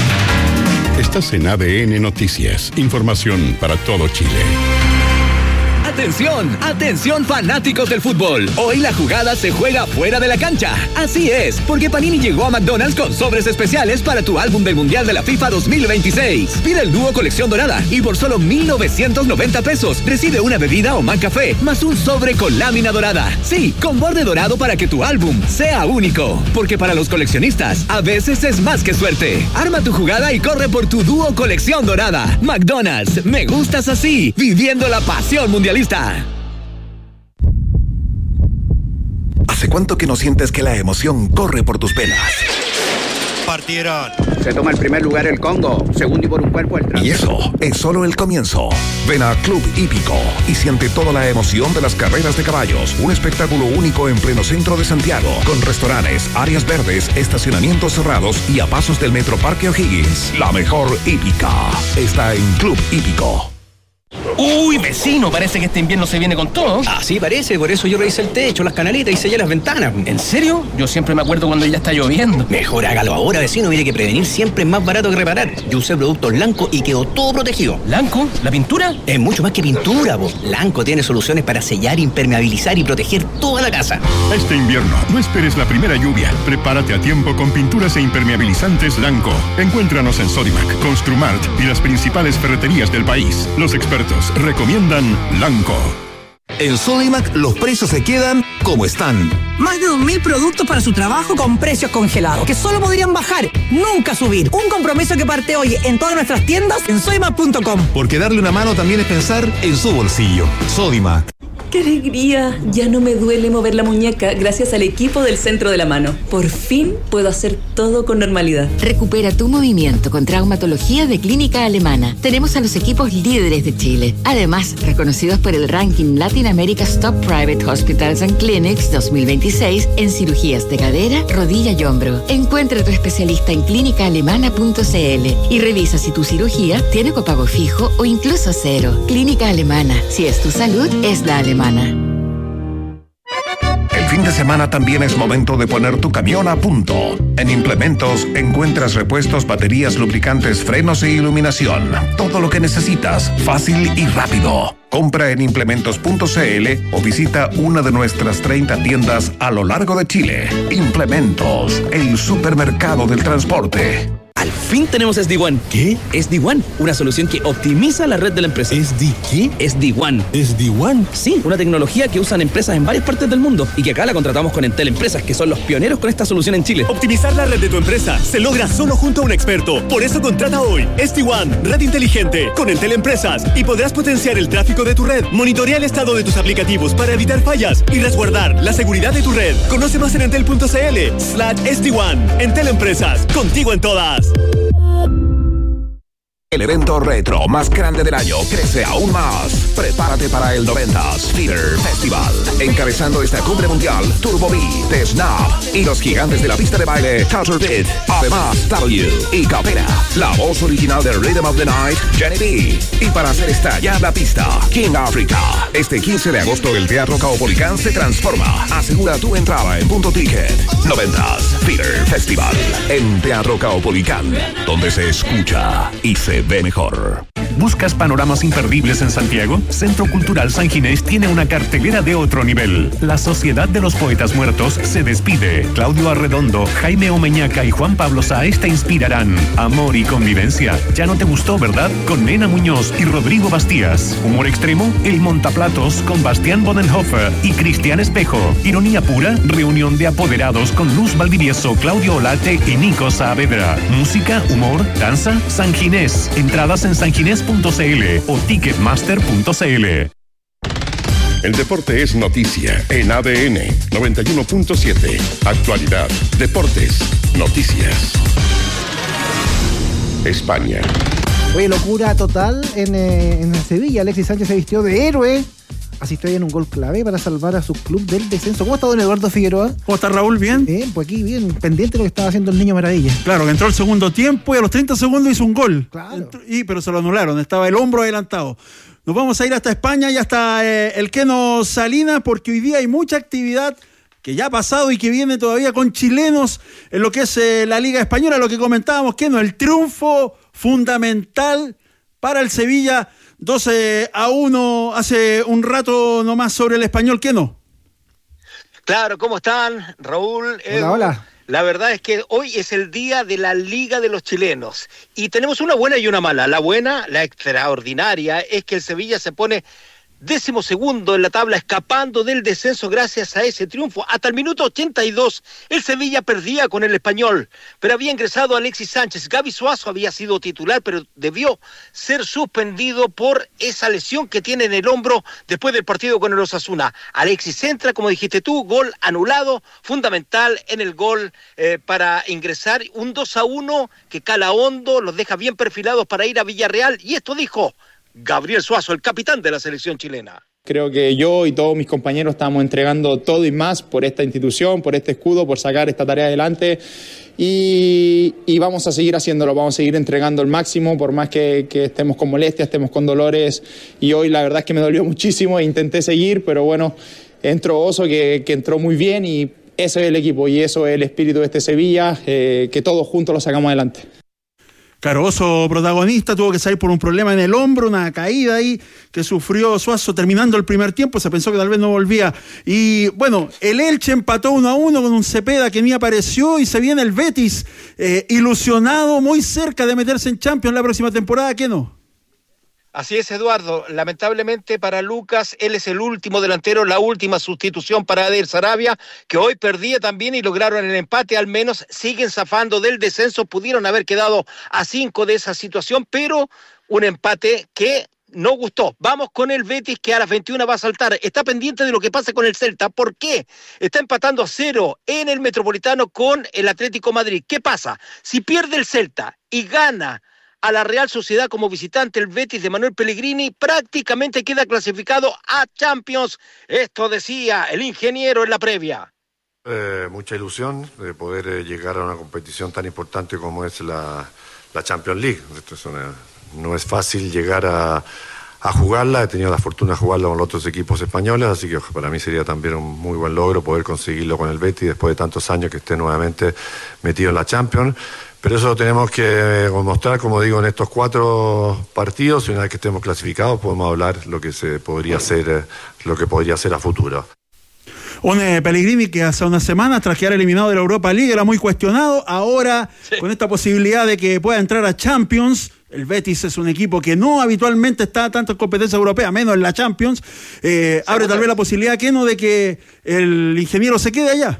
Estás en ADN Noticias, información para todo Chile. ¡Atención! ¡Atención, fanáticos del fútbol! Hoy la jugada se juega fuera de la cancha. Así es, porque Panini llegó a McDonald's con sobres especiales para tu álbum del Mundial de la FIFA 2026. Pide el dúo colección dorada y por solo 1,990 pesos recibe una bebida o McCafé más un sobre con lámina dorada. Sí, con borde dorado para que tu álbum sea único. Porque para los coleccionistas, a veces es más que suerte. Arma tu jugada y corre por tu dúo colección dorada. McDonald's, me gustas así, viviendo la pasión mundialista. ¿Hace cuánto que no sientes que la emoción corre por tus venas? Partieron. Se toma el primer lugar el Congo, segundo y por un cuerpo el trasero. Y eso es solo el comienzo. Ven a Club Hípico y siente toda la emoción de las carreras de caballos. Un espectáculo único en pleno centro de Santiago, con restaurantes, áreas verdes, estacionamientos cerrados y a pasos del Metro Parque O'Higgins. La mejor hípica está en Club Hípico. Uy, vecino, parece que este invierno se viene con todo. Así parece, por eso yo revisé el techo, las canaletas y sellé las ventanas. ¿En serio? Yo siempre me acuerdo cuando ya está lloviendo. Mejor hágalo ahora, vecino, mire que prevenir siempre es más barato que reparar. Yo usé productos Lanco y quedó todo protegido. ¿Lanco? ¿La pintura? Es mucho más que pintura, po. Lanco tiene soluciones para sellar, impermeabilizar y proteger toda la casa. Este invierno, no esperes la primera lluvia. Prepárate a tiempo con pinturas e impermeabilizantes Lanco. Encuéntranos en Sodimac, Construmart y las principales ferreterías del país. Los expertos recomiendan Lanco. En Sodimac los precios se quedan como están. Más de 2.000 productos para su trabajo con precios congelados, que solo podrían bajar, nunca subir. Un compromiso que parte hoy en todas nuestras tiendas en sodimac.com. Porque darle una mano también es pensar en su bolsillo. Sodimac. ¡Qué alegría! Ya no me duele mover la muñeca gracias al equipo del Centro de la Mano. Por fin puedo hacer todo con normalidad. Recupera tu movimiento con traumatología de Clínica Alemana. Tenemos a los equipos líderes de Chile. Además, reconocidos por el ranking Latin America's Top Private Hospitals and Clinics 2026 en cirugías de cadera, rodilla y hombro. Encuentra a tu especialista en clínicaalemana.cl y revisa si tu cirugía tiene copago fijo o incluso cero. Clínica Alemana. Si es tu salud, es la alemana. El fin de semana también es momento de poner tu camión a punto. En Implementos encuentras repuestos, baterías, lubricantes, frenos e iluminación. Todo lo que necesitas, fácil y rápido. Compra en implementos.cl o visita una de nuestras 30 tiendas a lo largo de Chile. Implementos, el supermercado del transporte. Al fin tenemos SD-WAN. ¿Qué? SD-WAN, una solución que optimiza la red de la empresa. ¿SD qué? SD-WAN. ¿SD-WAN? Sí, una tecnología que usan empresas en varias partes del mundo y que acá la contratamos con Entel Empresas, que son los pioneros con esta solución en Chile. Optimizar la red de tu empresa se logra solo junto a un experto. Por eso contrata hoy SD-WAN, red inteligente, con Entel Empresas, y podrás potenciar el tráfico de tu red, monitorear el estado de tus aplicativos para evitar fallas y resguardar la seguridad de tu red. Conoce más en entel.cl/SD-WAN. Entel Empresas, contigo en todas. El evento retro más grande del año crece aún más. Prepárate para el 90s Theater Festival. Encabezando esta cumbre mundial, Turbo B, The Snap y los gigantes de la pista de baile, Culture Beat. Además, W y Capera, la voz original de Rhythm of the Night, Jenny B. Y para hacer estallar la pista, King Africa. Este 15 de agosto el Teatro Caupolicán se transforma. Asegura tu entrada en Punto Ticket. 90s Theater Festival en Teatro Caupolicán, donde se escucha y se ve mejor. ¿Buscas panoramas imperdibles en Santiago? Centro Cultural San Ginés tiene una cartelera de otro nivel. La Sociedad de los Poetas Muertos se despide. Claudio Arredondo, Jaime Omeñaca y Juan Pablo Sáez te inspirarán. Amor y convivencia. Ya no te gustó, ¿verdad? Con Nena Muñoz y Rodrigo Bastías. Humor extremo, El Montaplatos con Bastián Bodenhofer y Cristian Espejo. Ironía pura, reunión de apoderados con Luz Valdivieso, Claudio Olate y Nico Saavedra. Música, humor, danza, San Ginés. Entradas en sanginés.cl o ticketmaster.cl. El deporte es noticia en ADN 91.7. Actualidad, deportes, noticias. España. Oye, locura total en Sevilla. Alexis Sánchez se vistió de héroe. Asistió ahí en un gol clave para salvar a su club del descenso. ¿Cómo está don Eduardo Figueroa? ¿Cómo está Raúl? ¿Bien? Pues aquí bien, pendiente de lo que estaba haciendo el Niño Maravilla. Claro, que entró el segundo tiempo y a los 30 segundos hizo un gol. Claro. Pero se lo anularon, estaba el hombro adelantado. Nos vamos a ir hasta España y hasta el Keno Salinas, porque hoy día hay mucha actividad que ya ha pasado y que viene todavía con chilenos en lo que es la Liga Española, lo que comentábamos, Keno, el triunfo fundamental para el Sevilla, 12-1 hace un rato nomás sobre el Español, Keno. Claro, ¿cómo están, Raúl? Hola. La verdad es que hoy es el día de la Liga de los Chilenos y tenemos una buena y una mala. La buena, la extraordinaria, es que el Sevilla se pone 12º en la tabla, escapando del descenso gracias a ese triunfo. Hasta el minuto 82, el Sevilla perdía con el Español, pero había ingresado Alexis Sánchez. Gaby Suazo había sido titular, pero debió ser suspendido por esa lesión que tiene en el hombro después del partido con el Osasuna. Alexis entra, como dijiste tú, gol anulado, fundamental en el gol para ingresar. Un 2-1 que cala hondo, los deja bien perfilados para ir a Villarreal, y esto dijo Gabriel Suazo, el capitán de la selección chilena. Creo que yo y todos mis compañeros estamos entregando todo y más por esta institución, por este escudo, por sacar esta tarea adelante y vamos a seguir haciéndolo, vamos a seguir entregando el máximo por más que estemos con molestias, estemos con dolores, y hoy la verdad es que me dolió muchísimo e intenté seguir, pero bueno, entró Oso que entró muy bien y eso es el equipo y eso es el espíritu de este Sevilla, que todos juntos lo sacamos adelante. Claro, Oso protagonista, tuvo que salir por un problema en el hombro, una caída ahí que sufrió Suazo terminando el primer tiempo, se pensó que tal vez no volvía. Y bueno, el Elche empató 1-1 con un Cepeda que ni apareció, y se viene el Betis ilusionado, muy cerca de meterse en Champions la próxima temporada, ¿qué no? Así es, Eduardo. Lamentablemente para Lucas, él es el último delantero, la última sustitución para Eder Sarabia, que hoy perdía también y lograron el empate. Al menos siguen zafando del descenso, pudieron haber quedado a 5 de esa situación, pero un empate que no gustó. Vamos con el Betis, que a las 21 va a saltar. Está pendiente de lo que pasa con el Celta. ¿Por qué? Está empatando a 0 en el Metropolitano con el Atlético Madrid. ¿Qué pasa? Si pierde el Celta y gana a la Real Sociedad como visitante, el Betis de Manuel Pellegrini prácticamente queda clasificado a Champions. Esto decía el ingeniero en la previa. Mucha ilusión de poder llegar a una competición tan importante como es la Champions League. Esto es no es fácil llegar a jugarla. He tenido la fortuna de jugarla con los otros equipos españoles, así que para mí sería también un muy buen logro poder conseguirlo con el Betis después de tantos años que esté nuevamente metido en la Champions. Pero eso lo tenemos que demostrar, como digo, en estos 4 partidos, y una vez que estemos clasificados podemos hablar lo que se podría hacer, lo que podría ser a futuro. Un Pellegrini que hace unas semanas, tras quedar eliminado de la Europa League, era muy cuestionado. Ahora, con esta posibilidad de que pueda entrar a Champions, el Betis es un equipo que no habitualmente está tanto en competencia europea, menos en la Champions. Abre tal vez la posibilidad, ¿no?, de que el ingeniero se quede allá.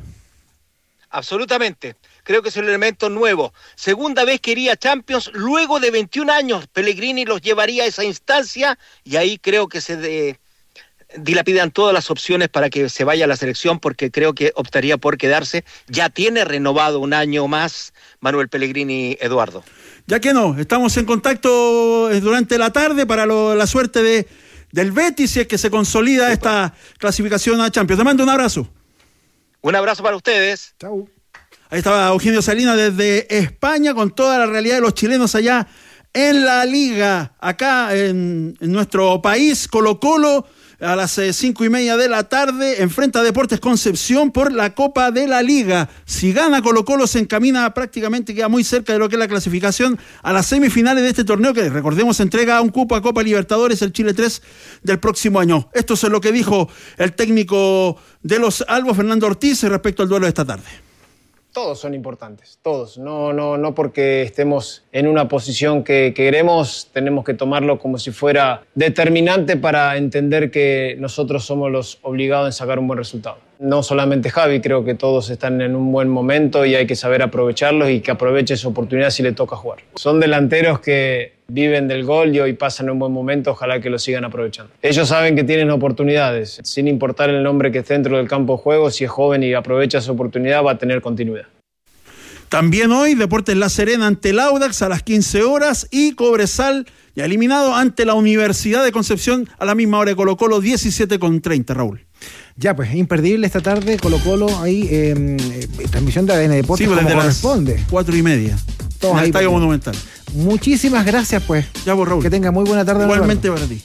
Absolutamente. Creo que es un elemento nuevo. Segunda vez que iría a Champions, luego de 21 años, Pellegrini los llevaría a esa instancia, y ahí creo que se dilapidan todas las opciones para que se vaya a la selección, porque creo que optaría por quedarse. Ya tiene renovado un año más Manuel Pellegrini, Eduardo. Ya que no, estamos en contacto durante la tarde para la suerte del Betis, si es que se consolida esta clasificación a Champions. Te mando un abrazo. Un abrazo para ustedes. Chau. Ahí estaba Eugenio Salinas desde España con toda la realidad de los chilenos allá en la Liga. Acá en nuestro país, Colo-Colo a las 5:30 de la tarde enfrenta a Deportes Concepción por la Copa de la Liga. Si gana Colo-Colo se encamina prácticamente, queda muy cerca de lo que es la clasificación a las semifinales de este torneo, que recordemos entrega un cupo a Copa Libertadores, el Chile 3 del próximo año. Esto es lo que dijo el técnico de los Albos, Fernando Ortiz, respecto al duelo de esta tarde. Todos son importantes, todos. No porque estemos en una posición que queremos, tenemos que tomarlo como si fuera determinante para entender que nosotros somos los obligados en sacar un buen resultado. No solamente Javi, creo que todos están en un buen momento y hay que saber aprovecharlos y que aproveche esa oportunidad si le toca jugar. Son delanteros que viven del gol y hoy pasan un buen momento, ojalá que lo sigan aprovechando. Ellos saben que tienen oportunidades, sin importar el nombre que esté dentro del campo de juego, si es joven y aprovecha esa oportunidad va a tener continuidad. También hoy, Deportes La Serena ante el Audax a las 15 horas y Cobresal ya eliminado ante la Universidad de Concepción a la misma hora de Colo-Colo, 17:30, Raúl. Ya, pues, imperdible esta tarde, Colo-Colo, ahí, transmisión de ADN Deportes, sí, como corresponde. 4:30, todos en el ahí, Estadio Monumental. Muchísimas gracias, pues. Ya, pues, Raúl. Que tenga muy buena tarde. Igualmente para ti.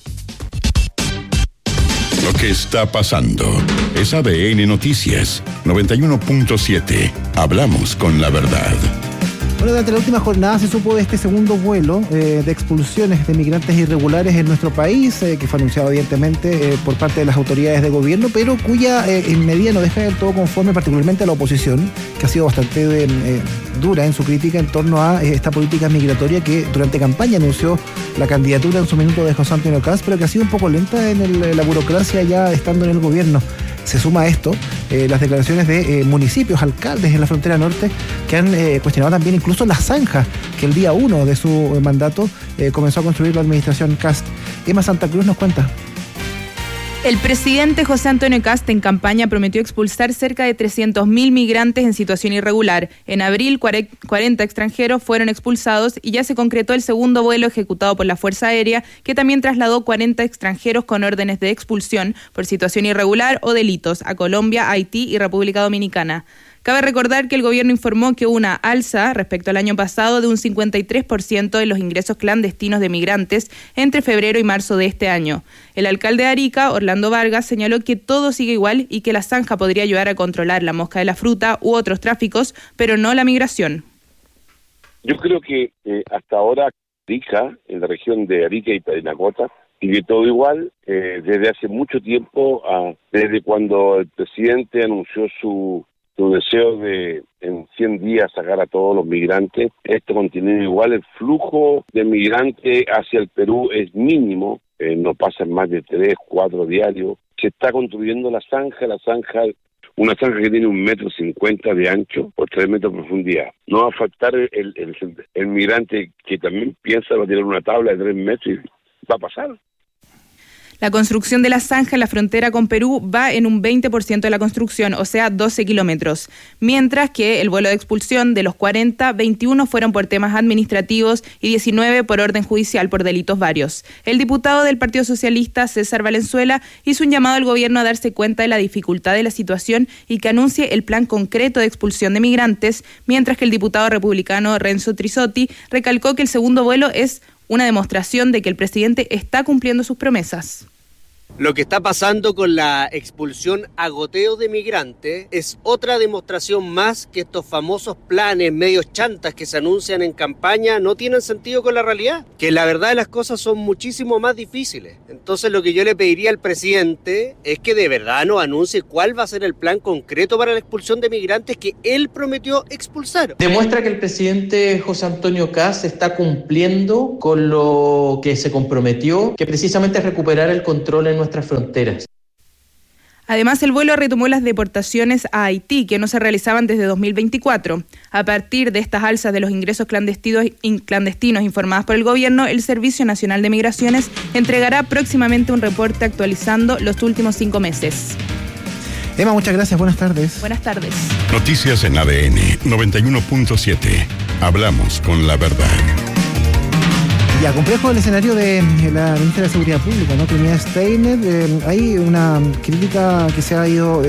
Lo que está pasando es ADN Noticias 91.7. Hablamos con la verdad. Bueno, durante la última jornada se supo de este segundo vuelo de expulsiones de migrantes irregulares en nuestro país, que fue anunciado evidentemente por parte de las autoridades de gobierno, pero cuya medida no deja del todo conforme, particularmente a la oposición, que ha sido bastante dura en su crítica en torno a esta política migratoria que durante campaña anunció la candidatura en su minuto de José Antonio Caz, pero que ha sido un poco lenta en la burocracia ya estando en el gobierno. Se suma a esto las declaraciones de municipios, alcaldes en la frontera norte, que han cuestionado también incluso la zanja que el día 1 de su mandato comenzó a construir la administración Cast. Emma Santa Cruz nos cuenta. El presidente José Antonio Cast en campaña prometió expulsar cerca de 300.000 migrantes en situación irregular. En abril, 40 extranjeros fueron expulsados y ya se concretó el segundo vuelo ejecutado por la Fuerza Aérea, que también trasladó 40 extranjeros con órdenes de expulsión por situación irregular o delitos a Colombia, Haití y República Dominicana. Cabe recordar que el gobierno informó que hubo una alza respecto al año pasado de un 53% en los ingresos clandestinos de migrantes entre febrero y marzo de este año. El alcalde de Arica, Orlando Vargas, señaló que todo sigue igual y que la zanja podría ayudar a controlar la mosca de la fruta u otros tráficos, pero no la migración. Yo creo que hasta ahora Arica, en la región de Arica y Parinacota, sigue todo igual desde hace mucho tiempo, desde cuando el presidente anunció su deseo de en 100 días sacar a todos los migrantes. Esto continúa igual, el flujo de migrantes hacia el Perú es mínimo, no pasan más de 3, 4 diarios. Se está construyendo la zanja, una zanja que tiene 1,50 m de ancho por 3 metros de profundidad. No va a faltar el migrante que también piensa va a tirar una tabla de 3 metros y va a pasar. La construcción de la zanja en la frontera con Perú va en un 20% de la construcción, o sea, 12 kilómetros. Mientras que el vuelo de expulsión de los 40, 21 fueron por temas administrativos y 19 por orden judicial por delitos varios. El diputado del Partido Socialista, César Valenzuela, hizo un llamado al gobierno a darse cuenta de la dificultad de la situación y que anuncie el plan concreto de expulsión de migrantes, mientras que el diputado republicano Renzo Trisotti recalcó que el segundo vuelo es una demostración de que el presidente está cumpliendo sus promesas. Lo que está pasando con la expulsión a goteo de migrantes es otra demostración más que estos famosos planes medios chantas que se anuncian en campaña no tienen sentido con la realidad, que la verdad de las cosas son muchísimo más difíciles. Entonces lo que yo le pediría al presidente es que de verdad nos anuncie cuál va a ser el plan concreto para la expulsión de migrantes que él prometió expulsar. Demuestra que el presidente José Antonio Kast está cumpliendo con lo que se comprometió, que precisamente es recuperar el control en nuestras fronteras. Además, el vuelo retomó las deportaciones a Haití, que no se realizaban desde 2024. A partir de estas alzas de los ingresos clandestinos informadas por el gobierno, el Servicio Nacional de Migraciones entregará próximamente un reporte actualizando los últimos 5 meses. Emma, muchas gracias. Buenas tardes. Buenas tardes. Noticias en ADN 91.7. Hablamos con la verdad. Ya, complejo el escenario de la ministra de Seguridad Pública, ¿no? Trinidad Steiner. Hay una crítica que se ha ido,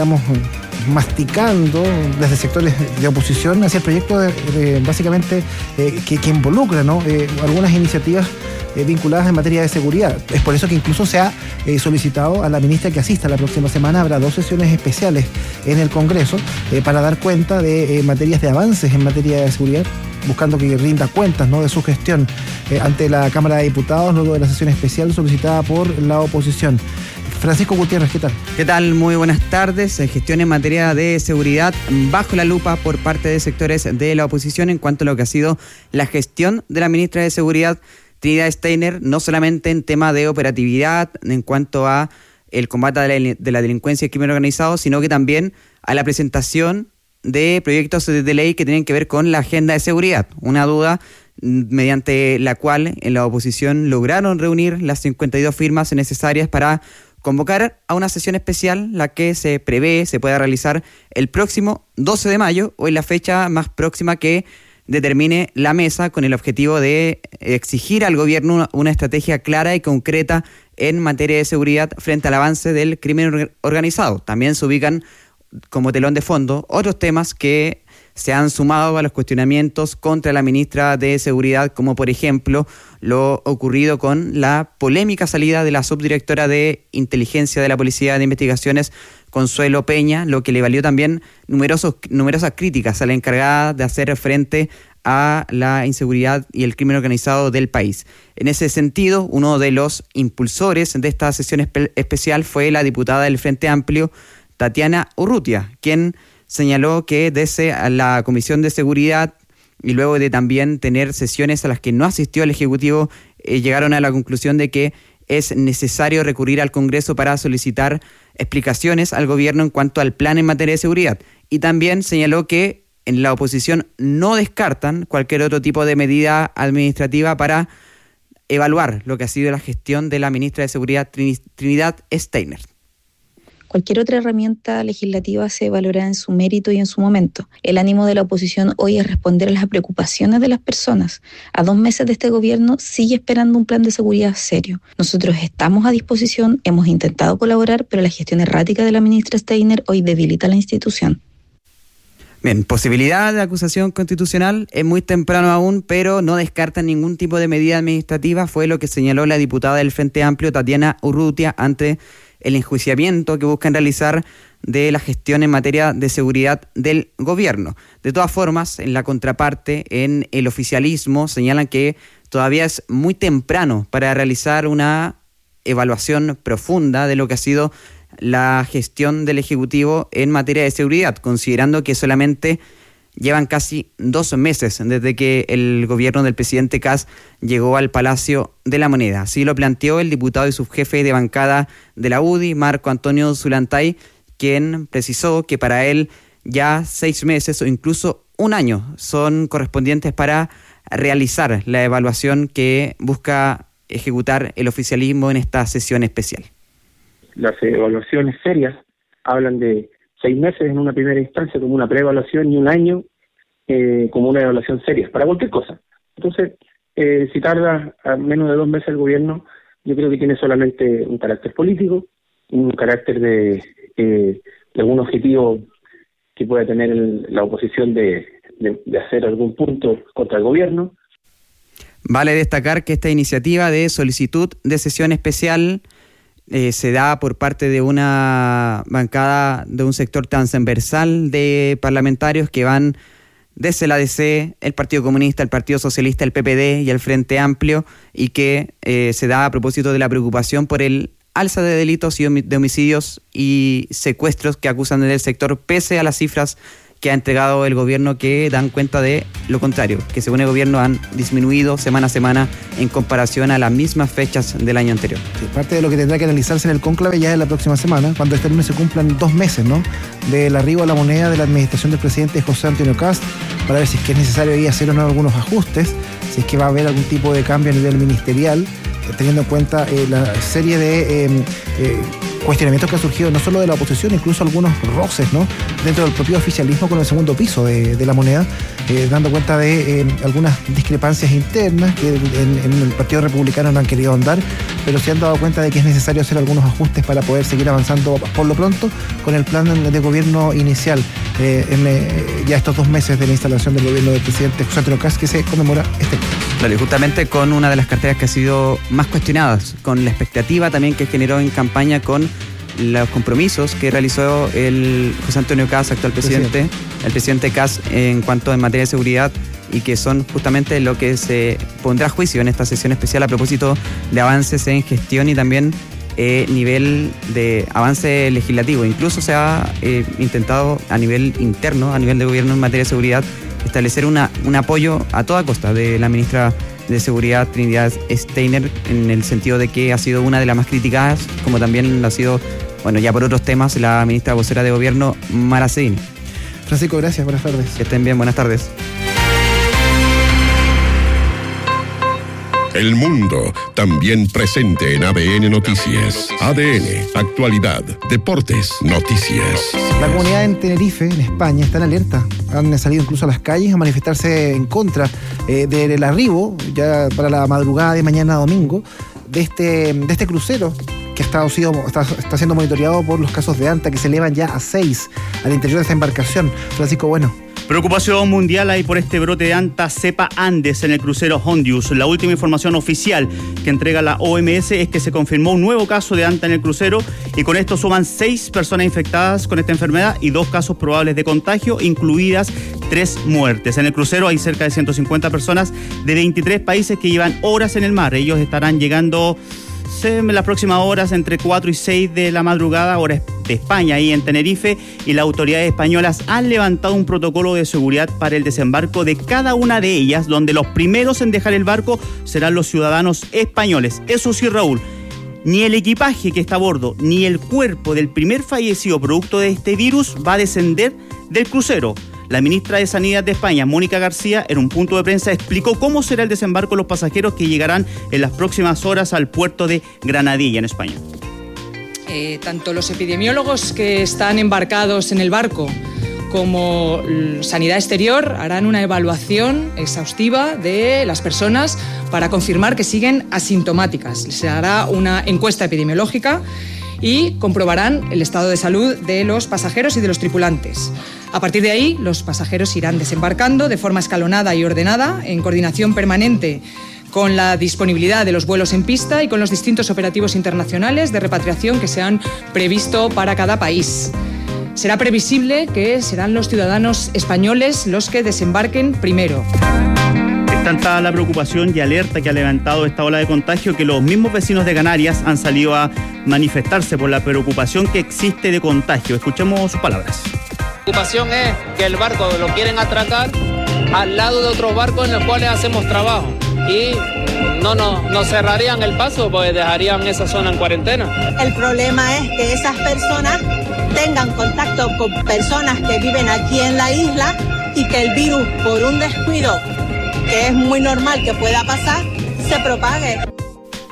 masticando desde sectores de oposición hacia el proyecto básicamente que involucra, ¿no? Algunas iniciativas vinculadas en materia de seguridad. Es por eso que incluso se ha solicitado a la ministra que asista la próxima semana. Habrá 2 sesiones especiales en el Congreso para dar cuenta de materias de avances en materia de seguridad, buscando que rinda cuentas, ¿no?, de su gestión ante la Cámara de Diputados, luego de la sesión especial solicitada por la oposición. Francisco Gutiérrez, ¿qué tal? ¿Qué tal? Muy buenas tardes. Gestión en materia de seguridad bajo la lupa por parte de sectores de la oposición en cuanto a lo que ha sido la gestión de la ministra de Seguridad, Trinidad Steiner, no solamente en tema de operatividad, en cuanto a el combate de la delincuencia y el crimen organizado, sino que también a la presentación de proyectos de ley que tienen que ver con la agenda de seguridad. Una duda mediante la cual en la oposición lograron reunir las 52 firmas necesarias para convocar a una sesión especial, la que se prevé se pueda realizar el próximo 12 de mayo o en la fecha más próxima que determine la mesa, con el objetivo de exigir al gobierno una estrategia clara y concreta en materia de seguridad frente al avance del crimen organizado. También se ubican como telón de fondo otros temas que se han sumado a los cuestionamientos contra la ministra de Seguridad, como por ejemplo lo ocurrido con la polémica salida de la subdirectora de Inteligencia de la Policía de Investigaciones, Consuelo Peña, lo que le valió también numerosas críticas a la encargada de hacer frente a la inseguridad y el crimen organizado del país. En ese sentido, uno de los impulsores de esta sesión especial fue la diputada del Frente Amplio, Tatiana Urrutia, quien señaló que desde la Comisión de Seguridad y luego de también tener sesiones a las que no asistió el Ejecutivo, llegaron a la conclusión de que es necesario recurrir al Congreso para solicitar explicaciones al gobierno en cuanto al plan en materia de seguridad. Y también señaló que en la oposición no descartan cualquier otro tipo de medida administrativa para evaluar lo que ha sido la gestión de la ministra de Seguridad, Trinidad Steiner. Cualquier otra herramienta legislativa se valorará en su mérito y en su momento. El ánimo de la oposición hoy es responder a las preocupaciones de las personas. A 2 meses de este gobierno sigue esperando un plan de seguridad serio. Nosotros estamos a disposición, hemos intentado colaborar, pero la gestión errática de la ministra Steiner hoy debilita la institución. Bien, posibilidad de acusación constitucional, es muy temprano aún, pero no descartan ningún tipo de medida administrativa, fue lo que señaló la diputada del Frente Amplio, Tatiana Urrutia, ante el enjuiciamiento que buscan realizar de la gestión en materia de seguridad del gobierno. De todas formas, en la contraparte, en el oficialismo, señalan que todavía es muy temprano para realizar una evaluación profunda de lo que ha sido la gestión del Ejecutivo en materia de seguridad, considerando que solamente llevan casi 2 meses desde que el gobierno del presidente Kast llegó al Palacio de la Moneda. Así lo planteó el diputado y subjefe de bancada de la UDI, Marco Antonio Zulantay, quien precisó que para él ya 6 meses o incluso 1 año son correspondientes para realizar la evaluación que busca ejecutar el oficialismo en esta sesión especial? Las evaluaciones serias hablan de 6 meses en una primera instancia como una preevaluación y 1 año como una evaluación seria, para cualquier cosa. Entonces, si tarda a menos de 2 meses el gobierno, yo creo que tiene solamente un carácter político, un carácter de algún objetivo que pueda tener la oposición de hacer algún punto contra el gobierno. Vale destacar que esta iniciativa de solicitud de sesión especial se da por parte de una bancada de un sector transversal de parlamentarios que van desde la DC, el Partido Comunista, el Partido Socialista, el PPD y el Frente Amplio, y que se da a propósito de la preocupación por el alza de delitos y de homicidios y secuestros que acusan del sector, pese a las cifras que ha entregado el gobierno, que dan cuenta de lo contrario, que según el gobierno han disminuido semana a semana en comparación a las mismas fechas del año anterior. Sí, parte de lo que tendrá que analizarse en el cónclave ya es la próxima semana, cuando este lunes se cumplan 2 meses, ¿no?, del arribo a la moneda de la administración del presidente José Antonio Kast, para ver si es que es necesario ahí hacer o no algunos ajustes, si es que va a haber algún tipo de cambio a nivel ministerial, teniendo en cuenta la serie de cuestionamientos que han surgido no solo de la oposición, incluso algunos roces, ¿no?, dentro del propio oficialismo con el segundo piso de la moneda, dando cuenta de algunas discrepancias internas que en el Partido Republicano no han querido ahondar, pero se han dado cuenta de que es necesario hacer algunos ajustes para poder seguir avanzando por lo pronto con el plan de gobierno inicial ya estos 2 meses de la instalación del gobierno del presidente José Antonio Kast, que se conmemora este mes. Claro, y justamente con una de las carteras que ha sido más cuestionadas, con la expectativa también que generó en campaña con los compromisos que realizó el José Antonio Kast, actual presidente, el presidente Kast, en cuanto a materia de seguridad, y que son justamente lo que se pondrá a juicio en esta sesión especial a propósito de avances en gestión y también nivel de avance legislativo. Incluso se ha intentado a nivel interno, a nivel de gobierno en materia de seguridad, establecer un apoyo a toda costa de la ministra de Seguridad, Trinidad Steiner, en el sentido de que ha sido una de las más criticadas, como también lo ha sido, bueno, ya por otros temas, la ministra vocera de gobierno, Mara Cedini. Francisco, gracias, buenas tardes. Que estén bien, buenas tardes. El mundo también presente en ADN Noticias. ADN, actualidad, deportes, noticias. La comunidad en Tenerife, en España, está en alerta. Han salido incluso a las calles a manifestarse en contra del arribo, ya para la madrugada de mañana domingo, de este crucero que está siendo monitoreado por los casos de ANTA, que se elevan ya a 6 al interior de esta embarcación. Francisco, bueno. Preocupación mundial hay por este brote de ANTA cepa Andes en el crucero Hondius. La última información oficial que entrega la OMS es que se confirmó un nuevo caso de ANTA en el crucero, y con esto suman 6 personas infectadas con esta enfermedad y 2 casos probables de contagio, incluidas 3 muertes. En el crucero hay cerca de 150 personas de 23 países que llevan horas en el mar. Ellos estarán llegando en las próximas horas, entre 4 y 6 de la madrugada, hora de España, ahí en Tenerife, y las autoridades españolas han levantado un protocolo de seguridad para el desembarco de cada una de ellas, donde los primeros en dejar el barco serán los ciudadanos españoles. Eso sí, Raúl, ni el equipaje que está a bordo, ni el cuerpo del primer fallecido producto de este virus va a descender del crucero. La ministra de Sanidad de España, Mónica García, en un punto de prensa explicó cómo será el desembarco de los pasajeros que llegarán en las próximas horas al puerto de Granadilla, en España. Tanto los epidemiólogos que están embarcados en el barco como Sanidad Exterior harán una evaluación exhaustiva de las personas para confirmar que siguen asintomáticas. Se hará una encuesta epidemiológica y comprobarán el estado de salud de los pasajeros y de los tripulantes. A partir de ahí, los pasajeros irán desembarcando de forma escalonada y ordenada, en coordinación permanente con la disponibilidad de los vuelos en pista y con los distintos operativos internacionales de repatriación que se han previsto para cada país. Será previsible que serán los ciudadanos españoles los que desembarquen primero. Es tanta la preocupación y alerta que ha levantado esta ola de contagio que los mismos vecinos de Canarias han salido a manifestarse por la preocupación que existe de contagio. Escuchemos sus palabras. La preocupación es que el barco lo quieren atracar al lado de otros barcos en los cuales hacemos trabajo y no cerrarían el paso, pues dejarían esa zona en cuarentena. El problema es que esas personas tengan contacto con personas que viven aquí en la isla y que el virus, por un descuido que es muy normal que pueda pasar, se propague.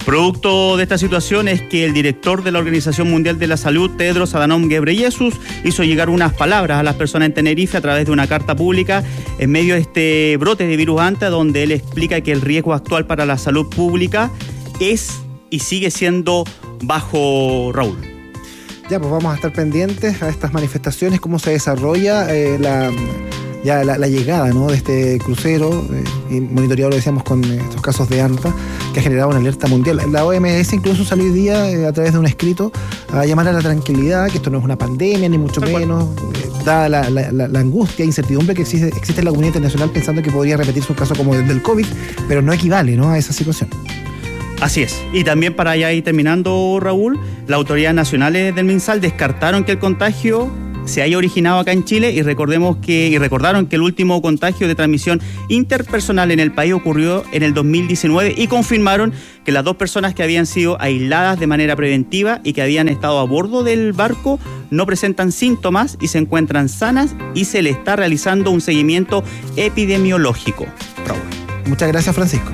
Producto de esta situación es que el director de la Organización Mundial de la Salud, Tedros Adhanom Ghebreyesus, hizo llegar unas palabras a las personas en Tenerife a través de una carta pública en medio de este brote de virus Anta, donde él explica que el riesgo actual para la salud pública es y sigue siendo bajo, Raúl. Ya, pues vamos a estar pendientes a estas manifestaciones, cómo se desarrolla la llegada, ¿no?, de este crucero y monitoreado, lo decíamos, con estos casos de Anta, que ha generado una alerta mundial. La OMS incluso salió hoy día a través de un escrito a llamar a la tranquilidad, que esto no es una pandemia, ni mucho menos, dada la angustia e incertidumbre que existe en la comunidad internacional, pensando que podría repetirse un caso como el del COVID, pero no equivale, ¿no?, a esa situación. Así es. Y también, para ya ir terminando, Raúl, las autoridades nacionales del MinSal descartaron que el contagio se haya originado acá en Chile y recordaron que el último contagio de transmisión interpersonal en el país ocurrió en el 2019 y confirmaron que las 2 personas que habían sido aisladas de manera preventiva y que habían estado a bordo del barco no presentan síntomas y se encuentran sanas y se le está realizando un seguimiento epidemiológico. Raúl. Muchas gracias, Francisco.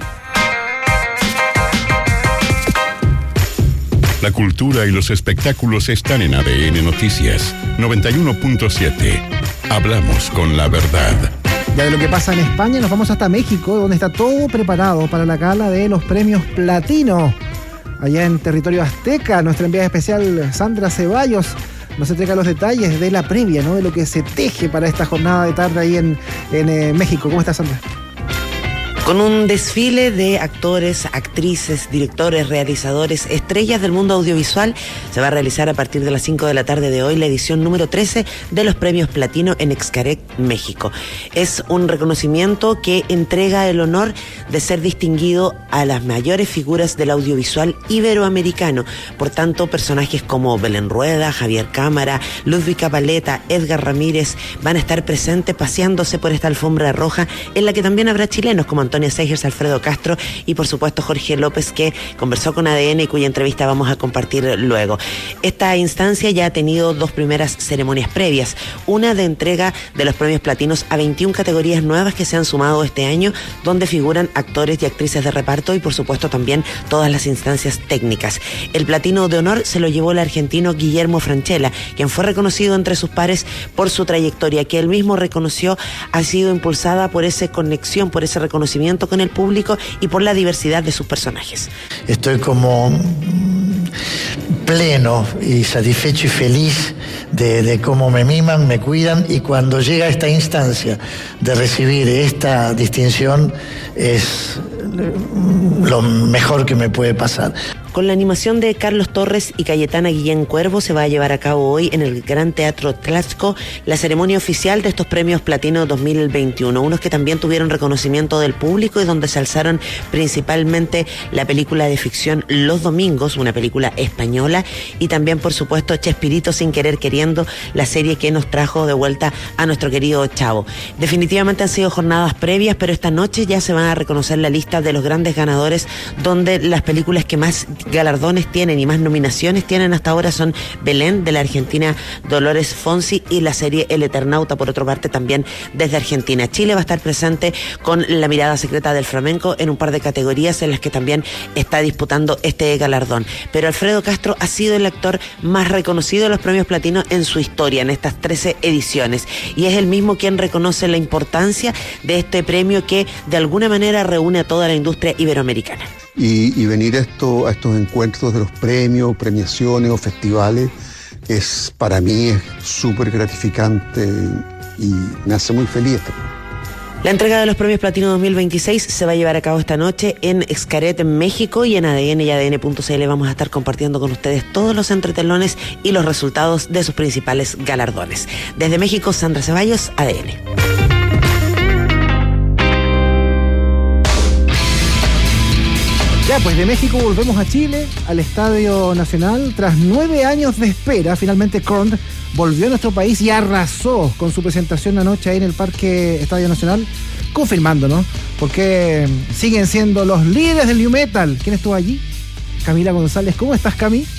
La cultura y los espectáculos están en ADN Noticias 91.7. Hablamos con la verdad. Ya de lo que pasa en España nos vamos hasta México, donde está todo preparado para la gala de los premios Platino. Allá en territorio azteca, nuestra enviada especial Sandra Ceballos nos entrega los detalles de la previa, ¿no?, de lo que se teje para esta jornada de tarde ahí en México. ¿Cómo estás, Sandra? Con un desfile de actores, actrices, directores, realizadores, estrellas del mundo audiovisual, se va a realizar a partir de las 5 de la tarde de hoy la edición número 13 de los Premios Platino en Xcaret, México. Es un reconocimiento que entrega el honor de ser distinguido a las mayores figuras del audiovisual iberoamericano. Por tanto, personajes como Belén Rueda, Javier Cámara, Ludwika Paleta, Edgar Ramírez van a estar presentes paseándose por esta alfombra roja, en la que también habrá chilenos como Antonio Segers, Alfredo Castro y por supuesto Jorge López, que conversó con ADN y cuya entrevista vamos a compartir luego. Esta instancia ya ha tenido 2 primeras ceremonias previas, una de entrega de los premios platinos a 21 categorías nuevas que se han sumado este año, donde figuran actores y actrices de reparto y por supuesto también todas las instancias técnicas. El platino de honor se lo llevó el argentino Guillermo Francella, quien fue reconocido entre sus pares por su trayectoria, que él mismo reconoció ha sido impulsada por esa conexión, por ese reconocimiento con el público y por la diversidad de sus personajes. Estoy como pleno y satisfecho y feliz de cómo me miman, me cuidan, y cuando llega esta instancia de recibir esta distinción es lo mejor que me puede pasar. Con la animación de Carlos Torres y Cayetana Guillén Cuervo se va a llevar a cabo hoy en el Gran Teatro Tlaxco la ceremonia oficial de estos premios Platino 2021, unos que también tuvieron reconocimiento del público y donde se alzaron principalmente la película de ficción Los Domingos, una película española, y también por supuesto Chespirito sin querer queriendo, la serie que nos trajo de vuelta a nuestro querido Chavo. Definitivamente han sido jornadas previas, pero esta noche ya se van a reconocer la lista de los grandes ganadores, donde las películas que más galardones tienen y más nominaciones tienen hasta ahora son Belén, de la argentina Dolores Fonsi, y la serie El Eternauta, por otra parte, también desde Argentina. Chile va a estar presente con La mirada secreta del flamenco en un par de categorías en las que también está disputando este galardón. Pero Alfredo Castro ha sido el actor más reconocido de los premios Platino en su historia, en estas 13 ediciones, y es el mismo quien reconoce la importancia de este premio que de alguna manera reúne a toda la industria iberoamericana. Y venir a estos encuentros de los premios, premiaciones o festivales, para mí es súper gratificante y me hace muy feliz. La entrega de los premios Platino 2026 se va a llevar a cabo esta noche en Xcaret, en México, y en ADN y ADN.cl vamos a estar compartiendo con ustedes todos los entretelones y los resultados de sus principales galardones. Desde México, Sandra Ceballos, ADN. Ya, pues de México volvemos a Chile, al Estadio Nacional. Tras 9 años de espera, finalmente Korn volvió a nuestro país y arrasó con su presentación anoche ahí en el Parque Estadio Nacional, confirmando, ¿no?, porque siguen siendo los líderes del New Metal. ¿Quién estuvo allí? Camila González. ¿Cómo estás, Cami?